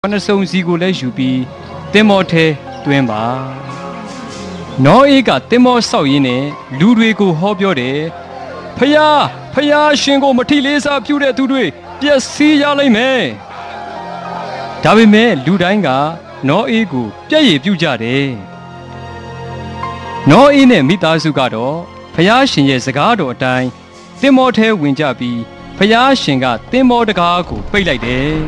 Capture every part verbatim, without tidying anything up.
One song Zigo let you be Demote Duemba. No ega Demo saw in it, Ludwigo Hobiode. Paya, Paya Shingo Matilesa Pure to do. Yes, see Yale me. Davi me, Ludanga, no ego, Jay Bujade. No in a Mitazugado, Paya Shin Yazagado time, Demote Winjabi, Paya Shinga, Demo the Gago, pay like day.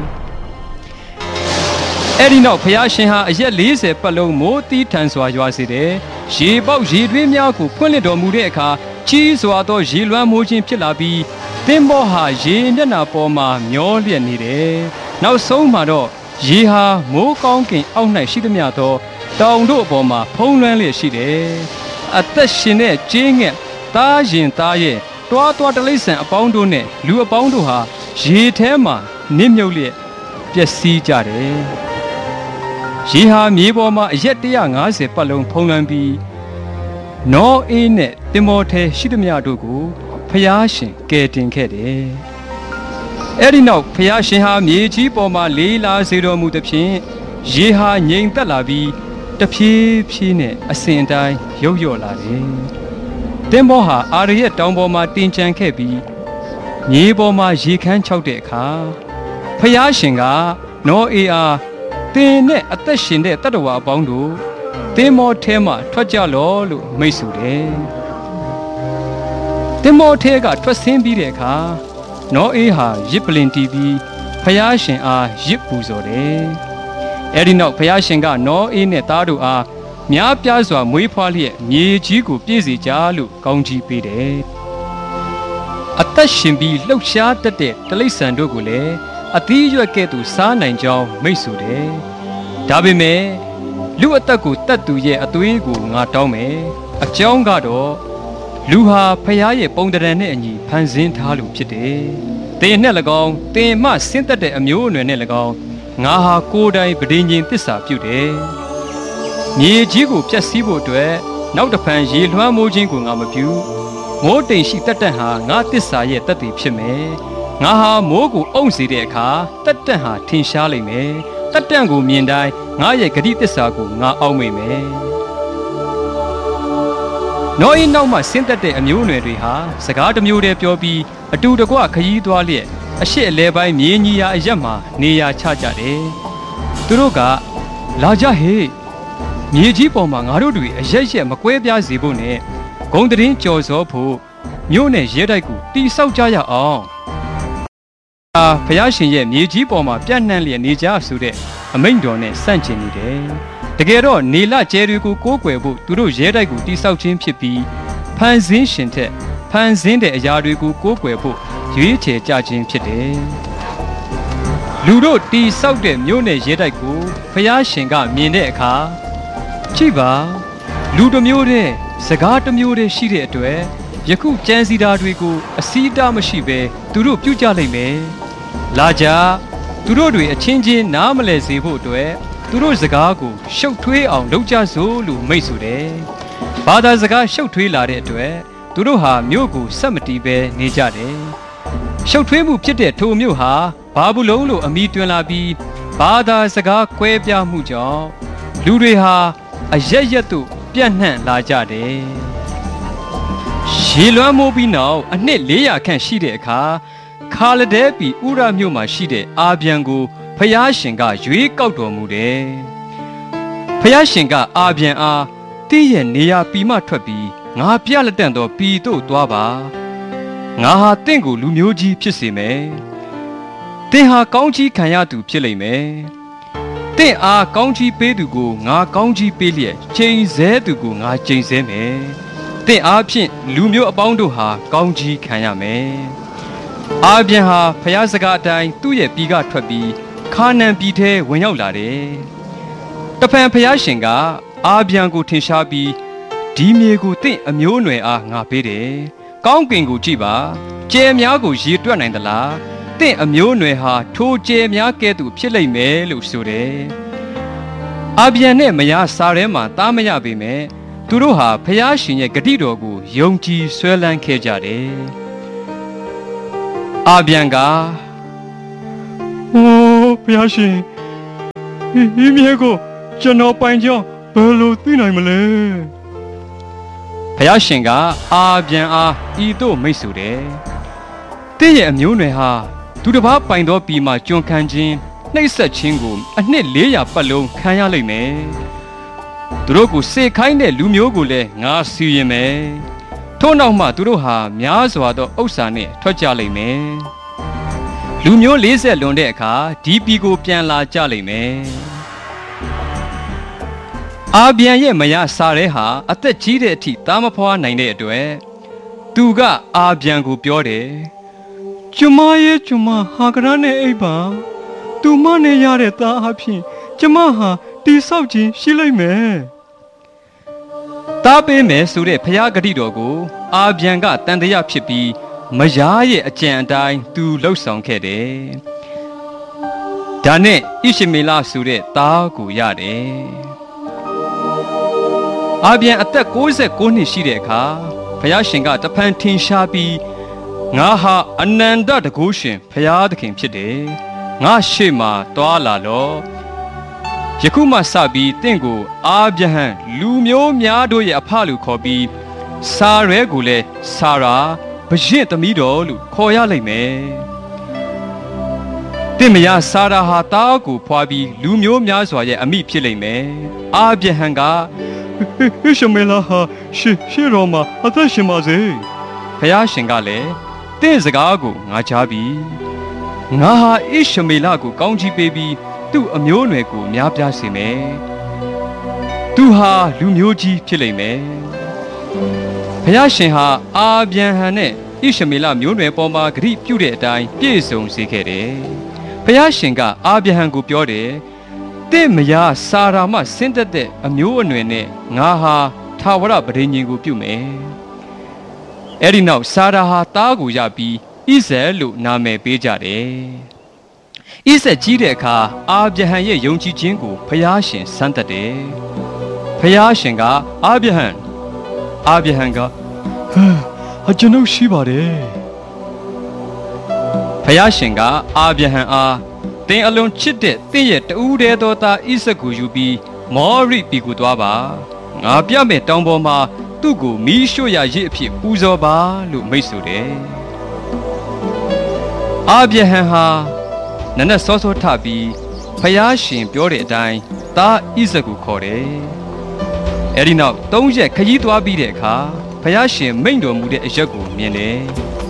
Erino Payashinha is yet least a palo moti tanswajwaside. She bought Jidwim Yaku, Pulido Mudeka, cheese wato Jilwa Mujin Pilabi, Timboha, Jindana Poma, Myoli and Nide. Now so mado, Jiha, Mo Konking, Auna Shidamiato, Down do Boma, Ponlanly Shide. At the Shine, Jing, Tajin Taye, Tuat what a listen upon Dune, Lu Abounduha, Jitema, Nimuli, just see Jade. Jiha Miboma yet the young as a palon Polambi. No in it, the mote Shidamiadugu, Payashin, getting kede. Erino, Payashinha, Miji Boma, Lila Zero Mudapin, Jiha Ning Talabi, the P Pine, a Saint I, Yo Yo Lade. Demoha, Aria Domboma, Tinchan Kebi, Niboma, Jikan Chowdeka, Payashinga, no ea. Then at the Shinde Tadawa Bondo, Demo Tema, Twajalo, Mesude. Demo Tega, Twasim Bideka, no Eha, Jiplin T V, Payashin are Jipuzode. Erino Payashinga, no in a Tadu are Mia Piazza, Muipali, Ni Jigu, Busy Jalu, Gonji Pide. At the Shimbi, look sharp the dead, the Lissandogule. A tea you get to San and Joe, Mesude. Dabi me, Luataku tatu ye a tuigu, Natome, a John Gado, Luha, Payaye, Ponderane, and ye, Panzin Talu Chite. They nelagon, they must send that a mule and nelagon, Naha Kodai, Bedinian Tissa, Pude. Ye Jigu, Piasibo to it, now the Panji, Luamojingu, Amapu, more than she tataha, not this yet that the Pime. Naha Mogu owns the car, Tataha, Tinshali me, Tatangu Miendai, Naya Gadita Sagu, Na Ome me. No in no my center de amunity ha, Sagata Mude Piobi, a do the Guakai Dualia, a shit lay by Mienia Yama, Nia Chajade. Turuga, Laja he. Miejipo Mangarudi, a Jaja Maquabia Zibune, Gondrin Josopo, Mune Jedaiku, T South Jaya on. Payashin ye, Niji Boma, Pianali and Nija Sude, a main donne, Sanchini day. The Gero, Nila Jerigu, Goguebu, Turu Jedaigu, Tisauchin Pipi, Panzin Shinte, Panzinde Yarigu, Goguebu, Yuiche Jajin Pide. Ludo T Saude, Mune Jedaigu, Payashinga, Mineka, Chiba, Ludo Mure, Sagata Mure Shide to it, Yaku Jansi Dadrigu, a Sida Mashibe, Turu Pujale me. Laja, Turodi a changing Namale Zibo to it, Turu Zagago, show twe on Loja Zulu, Mesude. Bada Zaga show twe lade to it, Turuha, Myogu, Samati be, Nijade. Show twebu pite to Muha, Babu Lolo, a Mituanabi, Bada Zaga, Quebia Muja, Lureha, a Jayatu, Pianan Lajade. Shilwa Mobi now, a net Lea can she de car. Kala debi ura myoma shide abiangu Payashinga yui kauto mude. Payashinga abian a tiye nea pima twabi nga pialatando pito twaba. Nga tengu lumyoji pisime. Tenha kaunchi kanyatu pilime. Ten a kaunchi pedugo nga kaunchi pelie chain zedugo nga chain zeme. Ten a pin lumyo abondo ha kaunchi kanyame. Abianha, Payasaga dying, two ye biga trabi, Kanan bite when out lade. The Pan Payashinga, Abiango Tinshabi, Dimiego think a mune a napede, Gongingo jiba, Jamiago jitran and the la, think a mune ha, two Jamiake to Pile me, Lusure. Abiane Maya Sarema, Tamaya bime, Turuha, Payashin Gadidogu, Yongji, Swelan Kejade. Abianga, oh, Payashin, ဒီမြေကိုကျွန်တော်ပိုင်ကြောင်းဘယ်လိုသိနိုင်မလဲဖယားရှင်ကအာပြန်အားဤသို့မိတ်ဆိုတယ်တင့်ရဲ့အမျိုးနွယ်ဟာသူတစ်ပါးပိုင်သောပြည်မှာကျွန်ခံခြင်းနှိပ်စက်ခြင်းကိုအနှစ်၄ရာပတ်လုံးခံရလိမ့်မယ်သူတို့ကိုစေခိုင်းတဲ့လူမျိုးကိုလည်းငါစီရင်မယ်ထို့နောက်မှသူတို့ဟာများစွာသောဥစ္စာနဲ့ထွက်ကြလိမ့်မယ်လူမျိုး၄၀လွန်တဲ့အခါဒီပြည်ကိုပြန်လာကြလိမ့်မယ်အာပြန်ရဲ့မယားစာရဲဟာအသက်ကြီးတဲ့အထိသားမဖွားနိုင်တဲ့အတွက်သူကအာပြန်ကိုပြောတယ်ကျမရဲ့ကျမဟာကရနဲ့အိပ်ပါသူမနဲ့ရတဲ့သားအဖြစ်ကျမဟာတိဆောက်ခြင်းရှိလိမ့်မယ်တားပေးမယ်ဆိုတဲ့ဖျားဂတိတော်ကိုအာပြန်ကတန်တရားဖြစ်ပြီးမယားရဲ့အကြံအတိုင်းသူလှုပ်ဆောင်ခဲ့တယ်ဒါနဲ့ဣရှမေလဆိုတဲ့သားကိုရတယ်အာပြန်အသက်၉၉နှစ်ရှိတဲ့အခါဘုရားရှင်ကတဖန်ထင်ရှားပြီးငါဟာအနန္တတကုရှင်ဘုရားသခင်ဖြစ်တယ်ငါရှေ့မှာတွာလာလောယခုမှစပြီးတင့်ကိုအာဗြဟံလူမျိုးများတို့ရဲ့အဖလို့ခေါ်ပြီးစာရဲကိုလည်းစာရာဘုရင်သမီးတော်လို့ခေါ်ရလိမ့်မယ်တင့်မယားစာရာဟာတားကိုဖွာပြီးလူမျိုးများစွာရဲ့အမိဖြစ်လိမ့်မယ်အာဗြဟံကဣရှမေလဟာရှေရှေတော်မှာအသက်ရှင်ပါစေဘုရားရှင်ကလည်းတင့်စကားကိုငါကြားပြီငါဟာဣရှမေလကိုကောင်းချီးပေးပြီးသူ့အမျိုးအနွယ်ကိုများပြားစေမယ်သူဟာလူမျိုးကြီးဖြစ်လိမ့်မယ်ဘုရားရှင်ဟာအာဗြဟံနဲ့ဣရှမေလမျိုးနွယ်ပေါ်မှာဂရုပြုတဲ့အတိုင်းပြည့်စုံစေခဲ့တယ်ဘုရားရှင်ကအာဗြဟံကိုပြောတယ်တင့်မယားစာရာမဆင်းသက်တဲ့အမျိုးအနွယ်နဲ့ငါဟာထာဝရပဋိညာဉ်ကိုပြုမယ်အဲ့ဒီနောက်စာရာဟာသားကိုရပြီးဣဇက်လို့နာမည်ပေးကြတယ်ဣဇက်ကြီးတဲ့အခါအာဗြဟံရဲ့ယုံကြည်ခြင်းကိုဘုရားရှင်စမ်းသပ်တယ်ဘုရားရှင်ကအာဗြဟံအာဗြဟံကဟာကျွန်ုပ်ရှိပါတယ်ဘုရားရှင်ကအာဗြဟံအားသင်အလွန်ချစ်တဲ့သင်ရဲ့တူးတဲ့သောသားဣဇက်ကိုယူပြီးမောရိပြည်ကိုသွားပါငါပြမဲ့တောင်ပေါ်မှာသူ့ကိုမီးရှို့ရရစ်အဖြစ်ပူဇော်ပါလို့မိတ်ဆိုတယ်အာဗြဟံဟာနနက်စောစောထပြီးဖယားရှင်ပြောတဲ့အတိုင်းသားဣဇက်ကိုခေါ်တယ်အဲဒီနောက်သုံးရက်ခရီးသွားပြီးတဲ့အခါဖယားရှင်မိန့်တော်မူတဲ့အရက်ကိုမြင်တယ်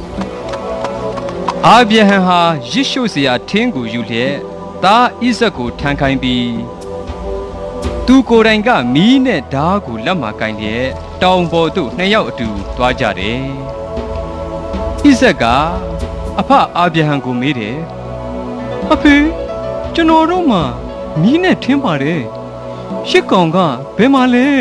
အာဗြဟံဟာရစ်ရှို့စရာထင်းကိုယူလျက်သားဣဇက်ကိုထမ်းခိုင်းပြီးသူကိုယ်တိုင်ကမီးနဲ့ဓားကိုလက်မှာကင်လျက်တောင်ပေါ်သို့နှစ်ယောက်အတူသွားကြတယ်ဣဇက်ကအဖအာဗြဟံကိုမေးတယ်အဖေကျွန်တော်တို့မှာမီးနဲ့ထင်းပါတယ်ရှစ်ကောင်ကဘယ်မှာလဲ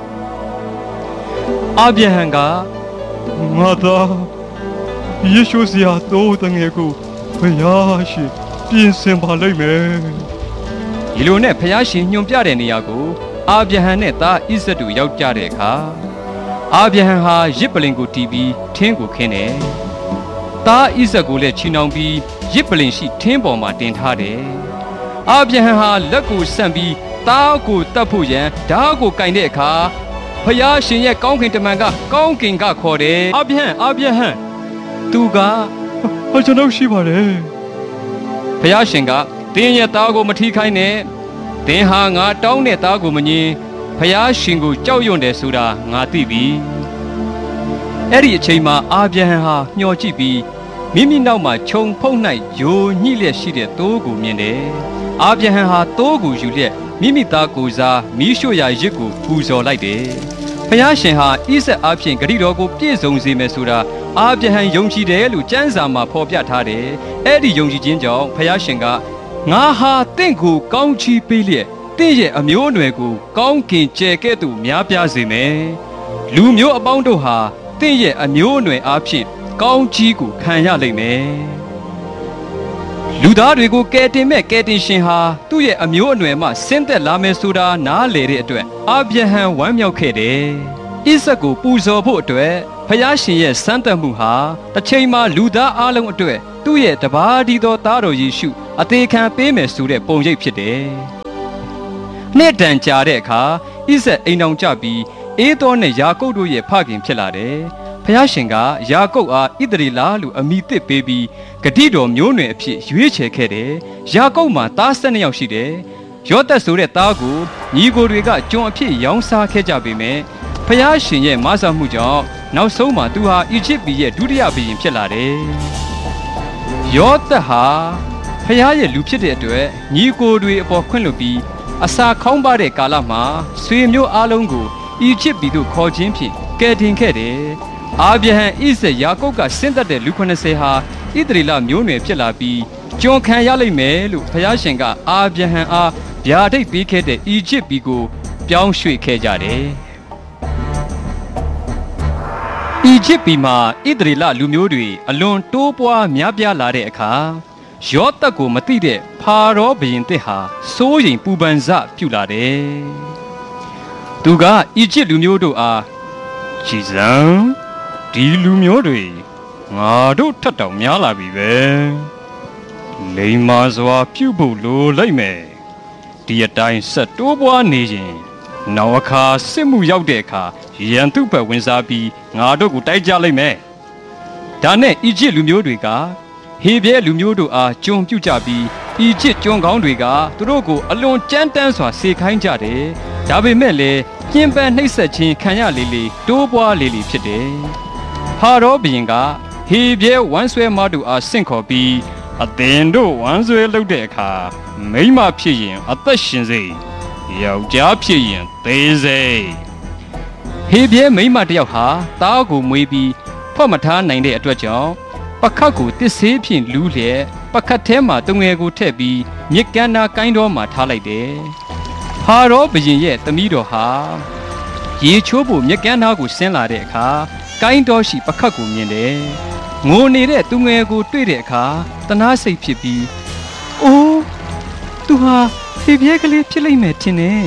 အာဗြဟံကငါသာယေရှုစရာတော့တငယ်ကိုဘုရားရှင်ပြင်ဆင်ပါလိမ့်မယ်ဒီလိုနဲ့ဘုရားရှင်ညွှန်ပြတဲ့နေရာကိုအာဗြဟံနဲ့သားဣဇက်တို့ရောက်ကြတဲ့အခါအာဗြဟံဟာရစ်ပလင်ကိုတီးပြီးထင်းကိုခင်းတယ်သားဣဇက်ကိုလည်းချီနှောင်ပြီးရစ်ပလင်ရှိထင်းပေါ်မှာတင်ထားတယ်အာဗြဟံဟာလက်ကိုဆန့်ပြီးသားကိုတတ်ဖို့ရန်ဓားကိုကင်တဲ့အခါဖယားရှင်ရဲ့ကောင်းကင်တမန်ကကောင်းကင်ကခေါ်တယ်အာဗြဟံအာဗြဟံသူကကျွန်တော်ရှိပါတယ်ဖယားရှင်ကတင်းရဲ့သားကိုမထိခိုင်းနဲ့တင်းဟာငါတောင်းတဲ့သားကိုမငင်းဖယားရှင်ကိုကြောက်ရွံ့တယ်ဆိုတာငါသိပြီအဲ့ဒီအချိန်မှာအာဗြဟံဟာမျှော်ကြည့်ပြီးမိမိနောက်မှာခြုံဖုံး၌ယိုညှိလျက်ရှိတဲ့သိုးကိုမြင်တယ်အာဗြဟံဟာသိုးကိုယူလျက်မိမိသားကိုစားမီးရှို့ရာရစ်ကိုပူဇော်လိုက်တယ်ဖယားရှင်ဟာဣဇက်အားဖြင့်ဂရိတော်ကိုပြည့်စုံစေမယ်ဆိုတာအာဗြဟံယုံကြည်တယ်လို့ကျမ်းစာမှာဖော်ပြထားတယ်အဲ့ဒီယုံကြည်ခြင်းကြောင့်ဖယားရှင်ကငါဟာတင့်ကိုကောင်းချီးပေးလျက်တင့်ရဲ့အမျိုးအနွယ်ကိုကောင်းကင်ကျယ်ကဲ့သို့များပြားစေမယ်လူမျိုးအပေါင်းတို့ဟာတင့်ရဲ့အမျိုးအနွယ်အားဖြင့်ကောင်းချီးကိုခံရလိမ့်မယ်လူသားတွေကိုကယ်တင်မဲ့ကယ်တင်ရှင်ဟာသူ့ရဲ့အမျိုးအနွယ်မှဆင်းသက်လာမယ်ဆိုတာနားလည်တဲ့အတွက်အာဗြဟံဝမ်းမြောက်ခဲ့တယ်ဣဇက်ကိုပူဇော်ဖို့အတွက်ဖယားရှင်ရဲ့စမ်းသပ်မှုဟာတစ်ချိန်မှာလူသားအလုံးအတွက်သူ့ရဲ့တပါးဒီသောသားတော်ယေရှုအသေးခံပေးမယ်ဆိုတဲ့ပုံရိပ်ဖြစ်တယ်နှစ်တန်ကြာတဲ့အခါဣဇက်အိမ်တော်ကြပြီးအေးသောနဲ့ယာကုပ်တို့ရဲ့ဖခင်ဖြစ်လာတယ်။ဖျားရှင်ကယာကုပ်အားဣသရေလလို့အမည်သစ်ပေးပြီးဂတိတော်မျိုးနွယ်အဖြစ်ရွေးချယ်ခဲ့တယ်။ယာကုပ်မှာသား၁၂ယောက်ရှိတယ်။ယောသက်ဆိုတဲ့သားကိုညီကိုတွေကကျွန်အဖြစ်ရောင်းစားခဲ့ကြပေမဲ့ဖျားရှင်ရဲ့မဆာမှုကြောင့်နောက်ဆုံးမှာသူဟာအီဂျစ်ပြည်ရဲ့ဒုတိယဘုရင်ဖြစ်လာတယ်။ယောသက်ဟာဖျားရဲ့လူဖြစ်တဲ့အတွက်ညီကိုတွေအပေါ်ခွင့်လွှတ်ပြီးအစာခေါင်းပါတဲ့ကာလမှာဆွေမျိုးအားလုံးကိုအီဂျစ်ပြည်သို့ခေါ်ခြင်းဖြင့်ကယ်တင်ခဲ့တယ်။အာဗြဟံဣဇက်ယာကုပ်ကဆင်းသက်တဲ့လူခုနှစ်ဆယ်ဟာဣသရေလမျိုးနွယ်ဖြစ်လာပြီးကျွန်ခံရလိမ့်မယ်လို့ဘုရားရှင်ကအာဗြဟံအားဗျာဒိတ်ပေးခဲ့တဲ့အီဂျစ်ပြည်ကိုပြောင်းရွှေ့ခဲ့ကြတယ်။အီဂျစ်ပြည်မှာဣသရေလလူမျိုးတွေအလွန်တိုးပွားများပြားလာတဲ့အခါယောသက်ကိုမသိတဲ့ဖာရောဘုရင်တစ်ဟာစိုးရိမ်ပူပန်စပြုလာတယ်။သူကအီဂျစ်လူမျိုးတို့အားကြည်စံဒီလူမျိုးတွေငါတို့ထက်တောင်များလာပြီပဲ။လိမ္မာစွာပြုဖို့လိုလိုက်မယ်။ဒီအတိုင်းဆက်တိုးပွားနေရင်နောက်အခါစစ်မှုရောက်တဲ့အခါရန်သူ့ဘက်ဝင်စားပြီးငါတို့ကိုတိုက်ကြလိုက်မယ်။ဒါနဲ့အီဂျစ်လူမျိုးတွေကဟေဘရဲလူမျိုးတို့အားကြုံပြုတ်ကြပြီးအီဂျစ်ကျွန်းကောင်းတွေကသူတို့ကိုအလွန်ကြမ်းတမ်းစွာစေခိုင်းကြတယ်။ဒါပေမဲ့လည်းပြင်းပန်းနှိပ်စက်ခြင်းခံရလေလေတိုးပွားလေလေဖြစ်တယ်။ဖာရောဘုရင်ကဟေဘရဲဝမ်းဆွဲမတို့အားဆင့်ခေါ်ပြီးအသင်တို့ဝမ်းဆွဲလုပ်တဲ့အခါမိန်းမဖြစ်ရင်အသက်ရှင်စေယောက်ျားဖြစ်ရင်သေစေဟေဘရဲမိန်းမတစ်ယောက်ဟာသားကိုမွေးပြီးဖွက်မထားနိုင်တဲ့အတွက်ကြောင့်ပခတ်ကိုတစ်ဆေးဖြင့်လူးလျက်ပခတ်ထဲမှာတငယ်ကိုထည့်ပြီးမြစ်ကမ်းနာကိုင်းတော်မှာထားလိုက်တယ်။ဖာရောဘုရင်ရဲ့သမီးတော်ဟာရေချိုးဖို့မြစ်ကမ်းနာကိုဆင်းလာတဲ့အခါကိုင်းတော်ရှိပခတ်ကိုမြင်တယ်။ငိုနေတဲ့သူငယ်ကိုတွေ့တဲ့အခါတနာစိတ်ဖြစ်ပြီးအိုးသူဟာဟေဘရဲကလေးဖြစ်လိမ့်မယ်ထင်တယ်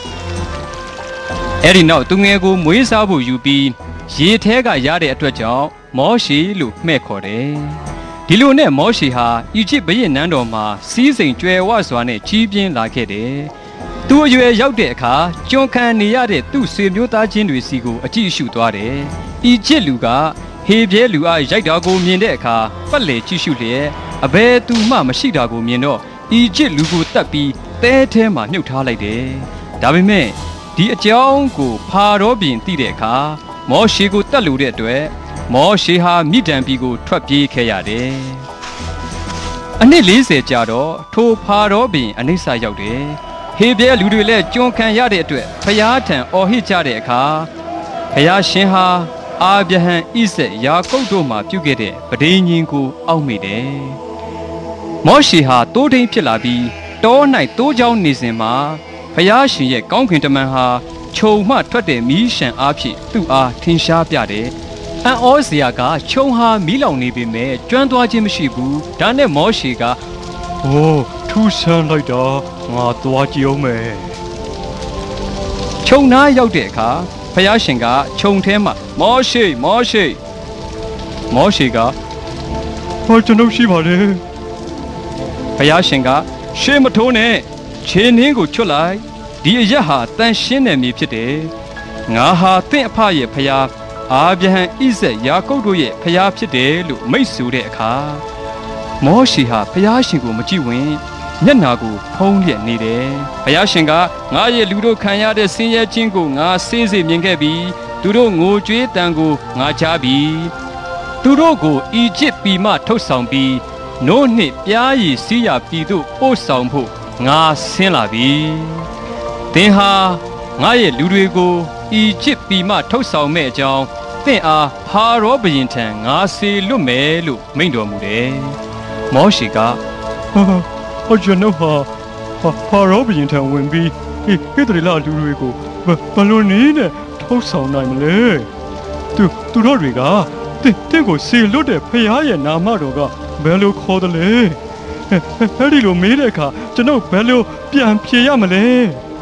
။အဲ့ဒီနောက်သူငယ်ကိုမွေးစားဖို့ယူပြီးရေထဲကရတဲ့အတွက်ကြောင့်မောရှေလို့မှဲ့ခေါ်တယ်။ဒီလိုနဲ့မောရှေဟာအီဂျစ်ဘုရင်နန်းတော်မှာစီးစိမ်ကြွယ်ဝစွာနဲ့ကြီးပြင်းလာခဲ့တယ်။သူအရွယ်ရောက်တဲ့အခါကျွန်ခံနေရတဲ့သူ့ဆွေမျိုးသားချင်းတွေစီကိုအကြည့်ရှုသွားတယ်။အီဂျစ်လူကဟေဘရဲလူအားရိုက်တာကိုမြင်တဲ့အခါပတ်လေကြည့်ရှုလျက်အဘယ်သူမှမရှိတာကိုမြင်တော့အီဂျစ်လူကိုတတ်ပြီးတဲထဲမှာမြုပ်ထားလိုက်တယ်။ဒါပေမဲ့ဒီအကြောင်းကိုဖာရောဘုရင်သိတဲ့အခါမောရှေကိုတတ်လို့တဲ့အတွက်မောရှေဟာမိဒံပြည်ကိုထွက်ပြေးခဲ့ရတယ်။အနှစ်လေးဆယ်ကြာတော့ထိုဖာရောဘုရင်အနိစ္စရောက်တယ်။ဟေဘရဲလူတွေလည်းကျွန်ခံရတဲ့အတွက်ဖျားထံအော်ဟစ်ကြတဲ့အခါဖျားရှင်ဟာအာဗြဟံဣဇက်ယာကုပ်တို့မှပြုခဲ့တဲ့ပဋိညာဉ်ကိုအောက်မေ့တယ်။မောရှေဟာတိုးထိန်ဖြစ်လာပြီးတော၌တိုးချောင်းနေစဉ်မှာဖျားရှင်ရဲ့ကောင်းကင်တမန်ဟာခြုံမှထွက်တဲ့မီးရှံအားဖြင့်သူ့အားထင်ရှားပြတယ်။အံ့ဩစရာကခြုံဟာမီးလောင်နေပေမဲ့ကျွမ်းသွားခြင်းမရှိဘူး။ဒါနဲ့မောရှေကဟိုးထူးဆန်းလိုက်တာငါသွားကြည့်အောင်မယ်။ခြုံနားရောက်တဲ့အခါဖျားရှင်ကခြုံထဲမှာမောရှေမောရှေမောရှေကဟောကျွန်ုပ်ရှိပါလေ။ဖျားရှင်ကရှေးမထိုးနဲ့ခြေနှင်းကိုချွတ်လိုက်ဒီအရက်ဟာတန်ရှင်းတဲ့မြေဖြစ်တယ်။ငါဟာတင့်အဖရဲ့ဖျားအာဗြဟံဣဇက်ယာကုပ်တို့ရဲ့ဖျားဖြစ်တယ်လို့မိတ်ဆိုတဲ့အခါမောရှေဟာဖျားရှင်ကိုမကြည့်ဝင်မျက်နာကိုဖုံးလျက်နေတယ်။ဖျားရှင်ကငါရဲ့လူတို့ခံရတဲ့ဆင်းရဲခြင်းကိုငါစေးစေးမြင်ခဲ့ပြီးသူတို့ငိုကြွေးတန်ကိုငါကြားပြီးသူတို့ကိုအီဂျစ်ပြည်မှထုတ်ဆောင်ပြီးနို့နှင့်ပြားရည်စီးရပြည်သို့ပို့ဆောင်ဖို့ငါဆင်းလာပြီ။သင်ဟာငါရဲ့လူတွေကိုအီဂျစ်ပြည်မှထုတ်ဆောင်မဲ့အကြောင်းသင်အားဖာရောဘုရင်ထံငါစေလွတ်မယ်လို့မိန့်တော်မူတယ်။မောရှေကဟာဟောကျွန်ုပ်ဟာဖာရောဘုရင်ထံဝင်ပြီးဟေဟေသရေလလူတွေကိုဘယ်လိုနည်းနဲ့ထုတ်ဆောင်နိုင်မလဲ။သူသူတို့တွေကတင့်တင့်ကိုစေလွတ်တဲ့ဖခင်ရဲ့နာမတော်ကဘယ်လိုခေါ်တယ်လဲ။အဲ့ဒီလိုမေးတဲ့အခါကျွန်ုပ်ဘယ်လိုပြန်ဖြေရမလဲ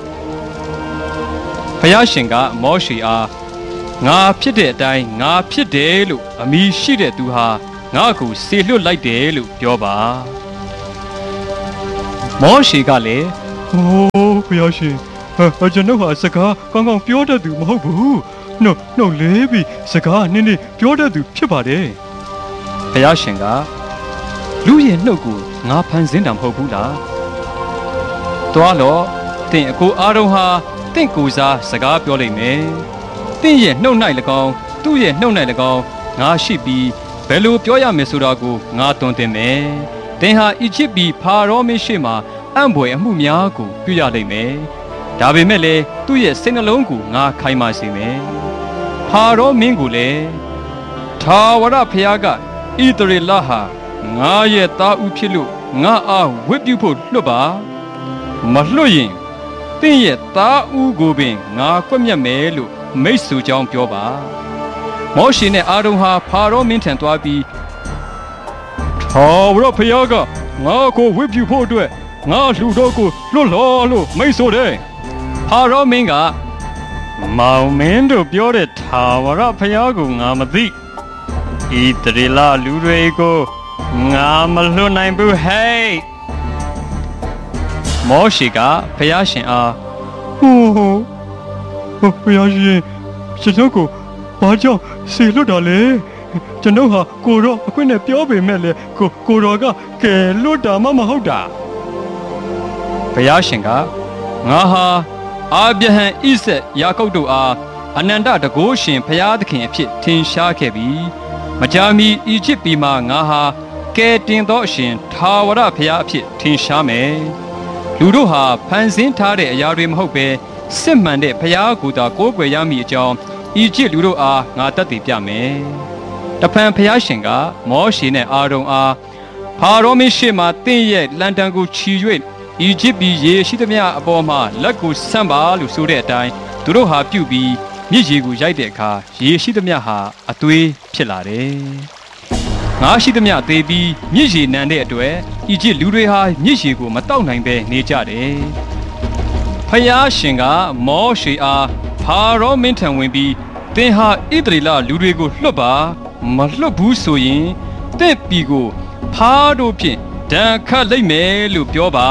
။ဖခင်ရှင်ကမောရှေအားငါဖြစ်တဲ့အတိုင်းငါဖြစ်တယ်လို့အမည်ရှိတဲ့သူဟာငါ့ကိုစေလွတ်လိုက်တယ်လို့ပြောပါမောရှေကလည်းဟိုးဖျားရှင်ဟာကျွန်တော်ဟာစကားကောင်းကောင်းပြောတတ်သူမဟုတ်ဘူးနှုတ်နှုတ်လေးပြီးစကားနည်းနည်းပြောတတ်သူဖြစ်ပါတယ်ဘုရားရှင်ကလူရဲ့နှုတ်ကိုငါဖန်ဆင်းတာမဟုတ်ဘူးလားသွားတော့တင့်အကိုအားလုံးဟာတင့်ကိုစားစကားပြောလိမ့်မယ်တင့်ရဲ့နှုတ်၌၎င်းသူ့ရဲ့နှုတ်၌၎င်းငါရှိပြီးဘယ်လိုပြောရမလဲဆိုတာကိုငါသွန်သင်မယ်တင်ဟာအီဂျစ်ပြည်ဖာရောမင်းရှိမှအံ့ဖွယ်အမှုများကိုပြုရလိမ့်မယ်ဒါပေမဲ့လည်းသူ့ရဲ့စိတ်နှလုံးကိုငါခိုင်မာစေမယ်ဖာရောမင်းကိုလည်းထာဝရဘုရားကဣသရေလဟာငါရဲ့သားဦးဖြစ်လို့ငါအားဝတ်ပြုဖို့လွတ်ပါမလွတ်ရင်တင့်ရဲ့သားဦးကိုပင်ငါကွက်မြတ်မယ်လို့မိတ်ဆွေကြောင်းပြောပါမောရှေနဲ့အာရုန်ဟာဖာရောမင်းထံသွားပြီးထာဝရဘုရားကငါကိုဝတ်ပြုဖို့အတွက်ငါလူတော်ကိုလွတ်လောလို့မိတ်ဆိုတယ်ဖာရောမင်းကမောင်မင်းတို့ပြောတဲ့ထာဝရဘုရားကိုငါမသိဣသရေလလူတွေကိုငါမလွတ်နိုင်ဘူးဟဲ့မောရှေကဘုရားရှင်အားဟိုးဟိုဘုရားရှင်ကျွန်တော်ကိုဘာကြောင့်ဆေလွတ်တာလဲကျွန်တော်ဟာကိုရောအခွင့်နဲ့ပြောပေမဲ့လေကိုကိုရောကကဲလွတ်တာမှမဟုတ်တာဘုရားရှင်ကငါဟာအာဗြဟံဣဇက်ယာကုပ်တို့အားအနန္တတကုရှင်ဘုရားသခင်အဖြစ်ထင်ရှားခဲ့ပြီးမကြာမီအီဂျစ်ပြည်မှာငါဟာကဲတင်သောအရှင်ထာဝရဘုရားအဖြစ်ထင်ရှားမယ်လူတို့ဟာဖန်ဆင်းထားတဲ့အရာတွေမဟုတ်ပဲစစ်မှန်တဲ့ဘုရားကိုယ်သာကိုးကွယ်ရမည်အကြောင်းအီဂျစ်လူတို့အားငါတတ်သိပြမယ်တဖန်ဘုရားရှင်ကမောရှေနဲ့အာရုန်အားဖာရောမင်းရှေ့မှတင့်ရဲ့လန်တန်ကိုချီ၍အီဂျစ်ပြည်ရေရှိသမျှအပေါ်မှာလက်ကိုဆန့်ပါလို့ဆိုတဲ့အတိုင်းသူတို့ဟာပြုတ်ပြီးမြစ်ရေကိုရိုက်တဲ့အခါရေရှိသမျှဟာအသွေးဖြစ်လာတယ်ငါရှိသမျှသေးပြီးမြစ်ရေနံတဲ့အတွက်အီဂျစ်လူတွေဟာမြစ်ရေကိုမတောက်နိုင်ပဲနေကြတယ်ဖယားရှင်ကမောရှေအားဖာရောမင်းထံဝင်ပြီးသင်ဟာဣသရေလလူတွေကိုလွတ်ပါမလွတ်ဘူးဆိုရင်တင့်ပြည်ကိုဖားတို့ဖြင့်ဒဏ်ခတ်လိုက်မယ်လို့ပြောပါ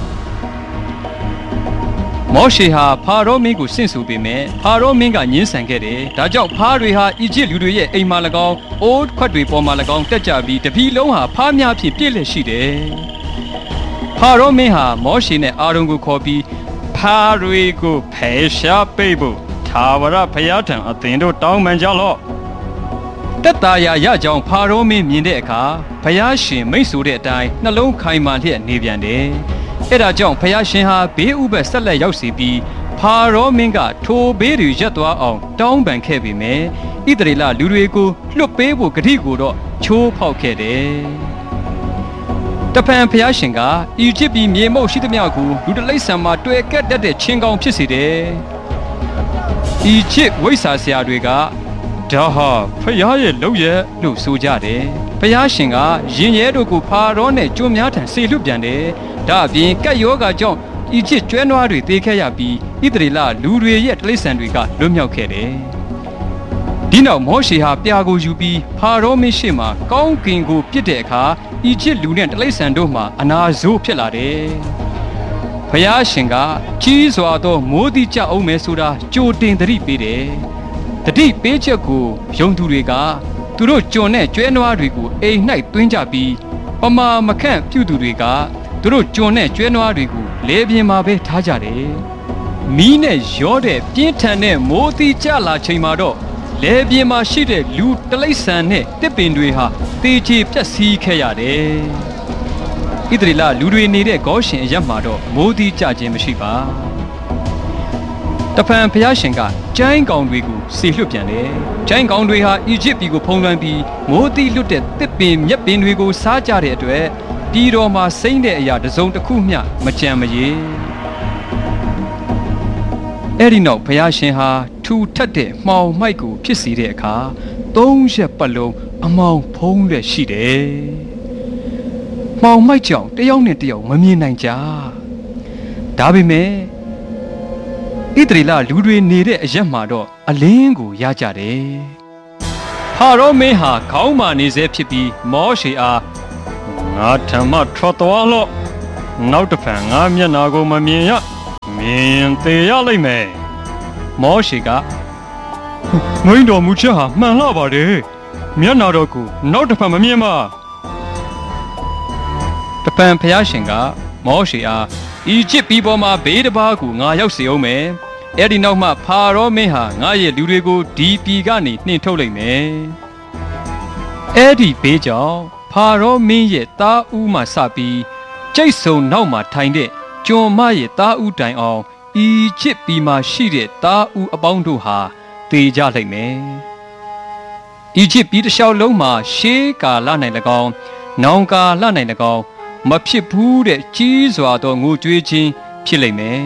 မောရှေဟာဖာရောမင်းကိုဆင့်ဆိုပေမဲ့ဖာရောမင်းကညှင်းဆန်ခဲ့တယ်ဒါကြောင့်ဖားတွေဟာအီဂျစ်လူတွေရဲ့အိမ်မှာ၎င်းအိုးခွက်တွေပေါ်မှာ၎င်းတက်ကြပြီးတပြည်လုံးဟာဖားများဖြင့်ပြည့်လည်ရှိတယ်ဖာရောမင်းဟာမောရှေနဲ့အာရုန်ကိုခေါ်ပြီးဖားတွေကိုဖယ်ရှားပိတ်ဖို့ထာဝရဘုရားထံအသင်တို့တောင်းပန်ကြလော့တက်တာရရကြောင်းဖာရောမင်းမြင်တဲ့အခါဘုရားရှင်မိတ်ဆိုတဲ့အတိုင်းနှလုံးခိုင်မာလျက်နေပြန်တယ်အဲ့ဒါကြောင့်ဘုရားရှင်ဟာဘေးဥပတ်ဆက်လက်ရောက်စီပြီးဖာရောမင်းကထိုဘေးတွေရပ်သွားအောင်တောင်းပန်ခဲ့ပေမဲ့ဣသရေလလူတွေကိုလွတ်ပေးဖို့ဂတိကိုတော့ချိုးဖောက်ခဲ့တယ်တဖန်ဘုရားရှင်ကအီဂျစ်ပြည်မြေမုတ်ရှိသမျှကိုလူတလိษံမှာတွေ့ကက်တတ်တဲ့ချင်းကောင်ဖြစ်စေတယ်အီဂျစ်ဝိဆာဆရာတွေကဒါဟာဖယားရဲ့လုပ်ရလို့ဆိုကြတယ်ဖယားရှင်ကရင်ရဲတို့ကိုဖာရောနဲ့ကျွန်းများထံဆေလွတ်ပြန်တယ်ဒါအပြင်ကက်ယောဂါကြောင့်အီဂျစ်ကျွဲနွားတွေတေးခဲ့ရပြီးဣသရေလလူတွေရဲ့တိရစ္ဆာန်တွေကလွတ်မြောက်ခဲ့တယ်ဒီနောက်မောရှေဟာပြာကိုယူပြီးဖာရောမင်းရှေ့မှာကောင်းကင်ကိုပြစ်တဲ့အခါအီဂျစ်လူနဲ့တိရစ္ဆာန်တို့မှာအနာဆိုးဖြစ်လာတယ်ဖယားရှင်ကကြီးစွာသောမိုးတိကျအောင်မယ်ဆိုတာကြိုတင်သတိပေးတယ်တတိပေးချက်ကိုယုံသူတွေကသူတို့ကြုံတဲ့ကျွဲနွားတွေကိုအိမ်၌သွင်းကြပြီးပမာမခန့်ပြုသူတွေကသူတို့ကြုံတဲ့ကျွဲနွားတွေကိုလေပြင်းမှာပဲထားကြတယ်မီးနဲ့ရောတဲ့ပြင်းထန်တဲ့မိုးတိကျလာချိန်မှာတော့လေပြင်းမှာရှိတဲ့လူတလိษံနဲ့တစ်ပင်တွေဟာတေချေပြက်စီးခဲ့ရတယ်ဣသရေလလူတွေနေတဲ့ဂေါရှင်အရပ်မှာတော့မိုးတိကျခြင်းမရှိပါတဖန်ဘုရားရှင်ကကျိုင်းကောင်တွေကိုဆေလွတ်ပြန်တယ်။ကျိုင်းကောင်တွေဟာအီဂျစ်ပြည်ကိုဖုံးလွှမ်းပြီးမိုးတိလွတ်တဲ့တစ်ပင်မြက်ပင်တွေကိုစားကြတဲ့အတွက်ပြည်တော်မှာစိမ့်တဲ့အရာတစ်စုံတစ်ခုမျှမကြံမရေ။အဲ့ဒီနောက်ဘုရားရှင်ဟာထူထပ်တဲ့မှောင်မိုက်ကိုဖြစ်စေတဲ့အခါသုံးရက်ပတ်လုံးအမောင်ဖုံးလက်ရှိတယ်။မှောင်မိုက်ကြောင့်တယောက်နဲ့တယောက်မမြင်နိုင်ကြ။ဒါပေမဲ့ဣသရေလလူတွေနေတဲ့အရက်မှာတော့အလင်းကိုရကြတယ်။ဖာရောမင်းဟာခေါင်းမာနေစေဖြစ်ပြီးမောရှေအားငါထံမှထွက်သွားလော့။နောက်တစ်ဖန်ငါမျက်နာကိုမမြင်ရမြင်သေးရလိမ့်မယ်မောရှေကမင်းတော်မူချက်ဟာမှန်လှပါတယ်မျက်နာတော်ကိုနောက်တစ်ဖက်မမြင်ပါတပံဖျားရှင်ကမောရှေအားအီဂျစ်ပြည်ပေါ်မှာဘေးတစ်ပါးကိုငါရောက်စေအောင်မယ်အဲ့ဒီနောက်မှဖာရောမင်းဟာငါရဲ့လူတွေကိုဒီပြည်ကနေနှင်ထုတ်လိုက်မယ်အဲ့ဒီဘေးကြောင့်ဖာရောမင်းရဲ့သားဦးမှစပြီးကျိတ်ဆုံနောက်မှာထိုင်တဲ့ကျွန်မရဲ့သားဦးတိုင်အောင်အီဂျစ်ပြည်မှာရှိတဲ့သားဦးအပေါင်းတို့ဟာတေကြလိမ့်မယ်အီဂျစ်ပြည်တစ်လျှောက်လုံးမှာရှေးကာလ၌၎င်းနောင်ကာလ၌၎င်းမဖြစ်ဘူးတဲ့ကြီးစွာသောငိုကြွေးခြင်းဖြစ်လိမ့်မယ်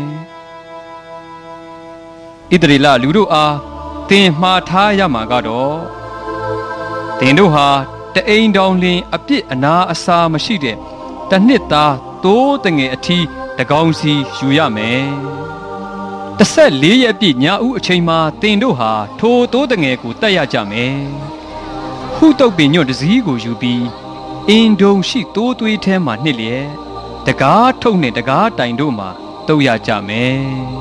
ဣသရေလလူတို့အားသင်မှားထားရမှာကတော့သင်တို့ဟာတအိမ်တောင်လင်အပြစ်အနာအစာမရှိတဲ့တနှစ်သားသိုးတငယ်အထီးတကောင်စီယူရမယ်တဆက်လေးရက်ပြည့်ညဦးအချိန်မှာတင်တို့ဟာထိုသိုးတငယ်ကိုတက်ရကြမယ်ဟုတုတ်ပင်ညွန့်တစည်းကိုယူပြီးအင်ဒုံရှိသိုးသွေးထဲမှာနှစ်လျက်တကားထုတ်နဲ့တကားတိုင်တို့မှာတုပ်ရကြမယ်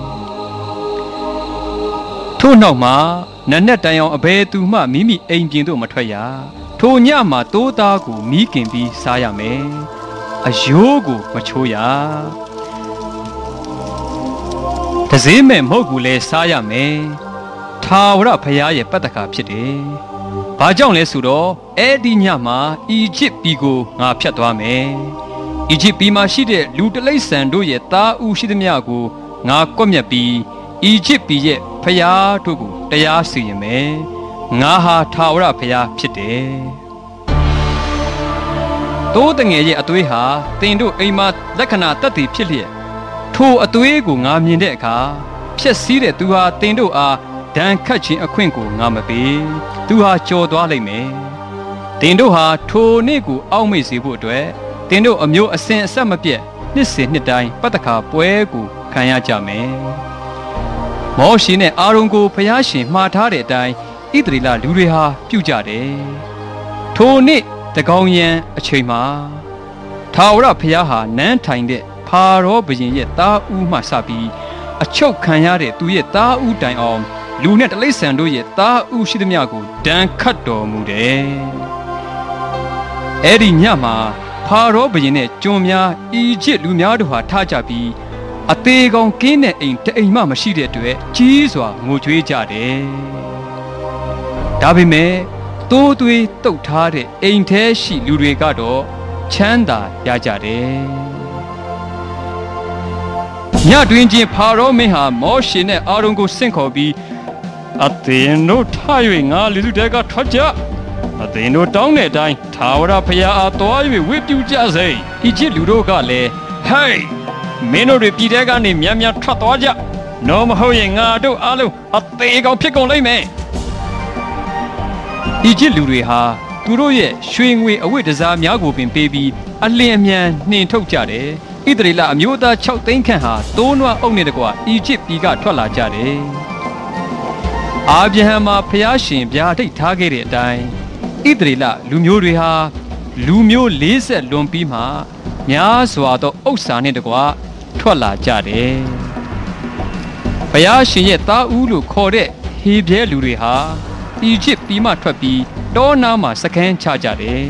ထို့နောက်မှာနတ်နဲ့တိုင်အောင်အဘယ်သူမှမိမိအိမ်ပြင်သို့မထွက်ရထိုညမှာသိုးသားကိုမီးကင်ပြီးစားရမယ်အယိုးကိုမချိုးရတစည်းမဲ့မဟုတ်ဘူးလဲစားရမယ်ထာဝရဘုရားရဲ့ပတ္တကာဖြစ်တယ်ဘာကြောင့်လဲဆိုတော့အဲ့ဒီညမှာအီဂျစ်ပြည်ကိုငါဖျက်သွားမယ်အီဂျစ်ပြည်မှာရှိတဲ့လူတလိษံတို့ရဲ့သားဦးရှိသမျှကိုငါကွပ်မျက်ပြီးအီဂျစ်ပြည်ရဲ့ဘုရားတို့ကိုတရားစီရင်မယ်ငါဟာထာဝရဘုရားဖြစ်တယ်တိုးတငယ်ရဲ့အသွေးဟာတင်တို့အိမ်မှာလက္ခဏာတက်တည်ဖြစ်လျက်ထိုအသွေးကိုငါမြင်တဲ့အခါဖြက်စီးတဲ့သူဟာတင်တို့အားဒဏ်ခတ်ခြင်းအခွင့်ကိုငါမပေးသူဟာကြော်သွားလိမ့်မယ်တင်တို့ဟာထိုနေ့ကိုအောက်မေ့စေဖို့အတွက်တင်တို့အမျိုးအစဉ်အဆက်မပြတ်နှစ်စဉ်နှစ်တိုင်းပတ္တခါပွဲကိုခံရကြမယ်မောရှေနဲ့အာရုန်ကိုဖျားရှင်မှားထားတဲ့အတိုင်းဣသရေလလူတွေဟာပြုကြတယ်ထိုနေ့တကောင်ရန်အချိန်မှာထာဝရဘုရားဟာနန်းထိုင်တဲ့ဖာရောဘုရင်ရဲ့သားဦးမှစပြီးအချုပ်ခံရတဲ့သူရဲ့သားဦးတိုင်အောင်လူနဲ့တလိษံတို့ရဲ့သားဦးရှိသမျှကိုဒဏ်ခတ်တော်မူတယ်အဲ့ဒီညမှာဖာရောဘုရင်နဲ့ကျွန်များအီဂျစ်လူများတို့ဟာထားကြပြီးအသေးကောင်ကင်းတဲ့အိမ်တအိမ်မှမရှိတဲ့အတွက်ကြီးစွာငိုကြွေးကြတယ်ဒါပေမဲ့သိုးသွေးတုတ်ထားတဲ့အိမ်ထဲရှိလူတွေကတော့ချမ်းသာရကြတယ်ညတွင်ချင်းဖာရောမင်းဟာမောရှေနဲ့အာရုန်ကိုဆင့်ခေါ်ပြီးအသင်တို့ထား၍ငါလူတွေကထွက်ကြအသင်တို့တောင်းတဲ့အတိုင်းထာဝရဘုရားအားသွား၍ဝိပြုကြစေအီဂျစ်လူတို့ကလည်းဟေးမင်းတို့တွေပြည်ထဲကနေမြန်မြန်ထွက်သွားကြနော်မဟုတ်ရင်ငါတို့အားလုံးအသေးကောင်ဖြစ်ကုန်လိမ့်မယ်အီဂျစ်လူတွေဟာသူတို့ရဲ့ရွှေငွေအဝတ်တစားများကိုပင်ပေးပြီးအလင်းအမြန်နှင်ထုတ်ကြတယ်ဣသရေလအမျိုးသား၆သိန်းခန့်ဟာတိုးနွားအုပ်နဲ့တကွအီဂျစ်ပြည်ကထွက်လာကြတယ်အာဗြဟံမှာဖျားရှင်ဗျာဒိတ်ထားခဲ့တဲ့အတိုင်းဣသရေလလူမျိုးတွေဟာလူမျိုး၄၀လွန်ပြီးမှများစွာသောဥစ္စာနဲ့တကွထွက်လာကြတယ်ဘုရားရှင်ရဲ့သားဦးလို့ခေါ်တဲ့ဟေဘရဲလူတွေဟာအီဂျစ်ပြည်မှထွက်ပြီးတောနားမှာစခန်းချကြတယ်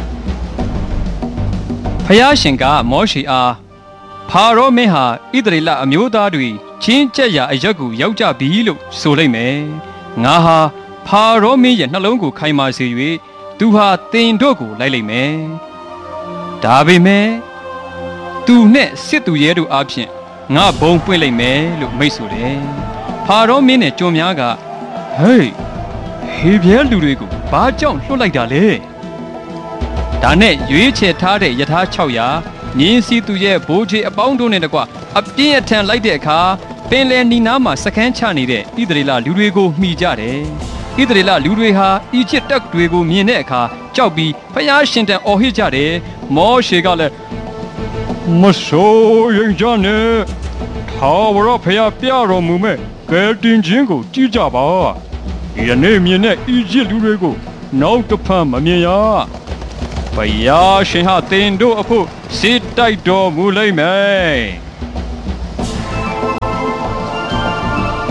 ဘုရားရှင်ကမောရှေအားဖာရောမင်းဟာဣသရေလအမျိုးသားတွေချင်းကျက်ရာအရက်ကိုရောက်ကြပြီလို့ဆိုလိုက်မယ်ငါဟာဖာရောမင်းရဲ့နှလုံးကိုခိုင်မာစေ၍သူဟာတင်တို့ကိုလိုက်လိုက်မယ်ဒါပေမဲ့သူနဲ့စစ်သူရဲတို့အဖြစ်ငါဘုံပွင့်လိုက်မယ်လို့မိတ်ဆိုတယ်ဖာရောမင်းနဲ့ကျွန်များကဟေးဟေဘရဲလူတွေကိုဘာကြောင့်လွှတ်လိုက်တာလဲဒါနဲ့ရွေးချယ်ထားတဲ့ယထာ၆ရာမြင်းစီသူရဲ့ဘိုးချေအပေါင်းတို့နဲ့တကွအပြင်းအထန်လိုက်တဲ့အခါပင်လယ်နီနားမှာစခန်းချနေတဲ့ဣသရေလလူတွေကိုမှီကြတယ်ဣသရေလလူတွေဟာအီဂျစ်တပ်တွေကိုမြင်တဲ့အခါကြောက်ပြီးဖျားရှင်တန်အော်ဟစ်ကြတယ်မောရှေကလည်းမဆိုးရင်ကြနဲ့ထာဝရဘုရားပြတော်မူမဲ့ကယ်တင်ခြင်းကိုကြည့်ကြပါယနေ့မြင်တဲ့အီဂျစ်လူတွေကိုနောက်တစ်ဖန်မမြင်ရဘုရားရှင်ဟာတင်တို့အဖို့စစ်တိုက်တော်မူလိမ့်မယ်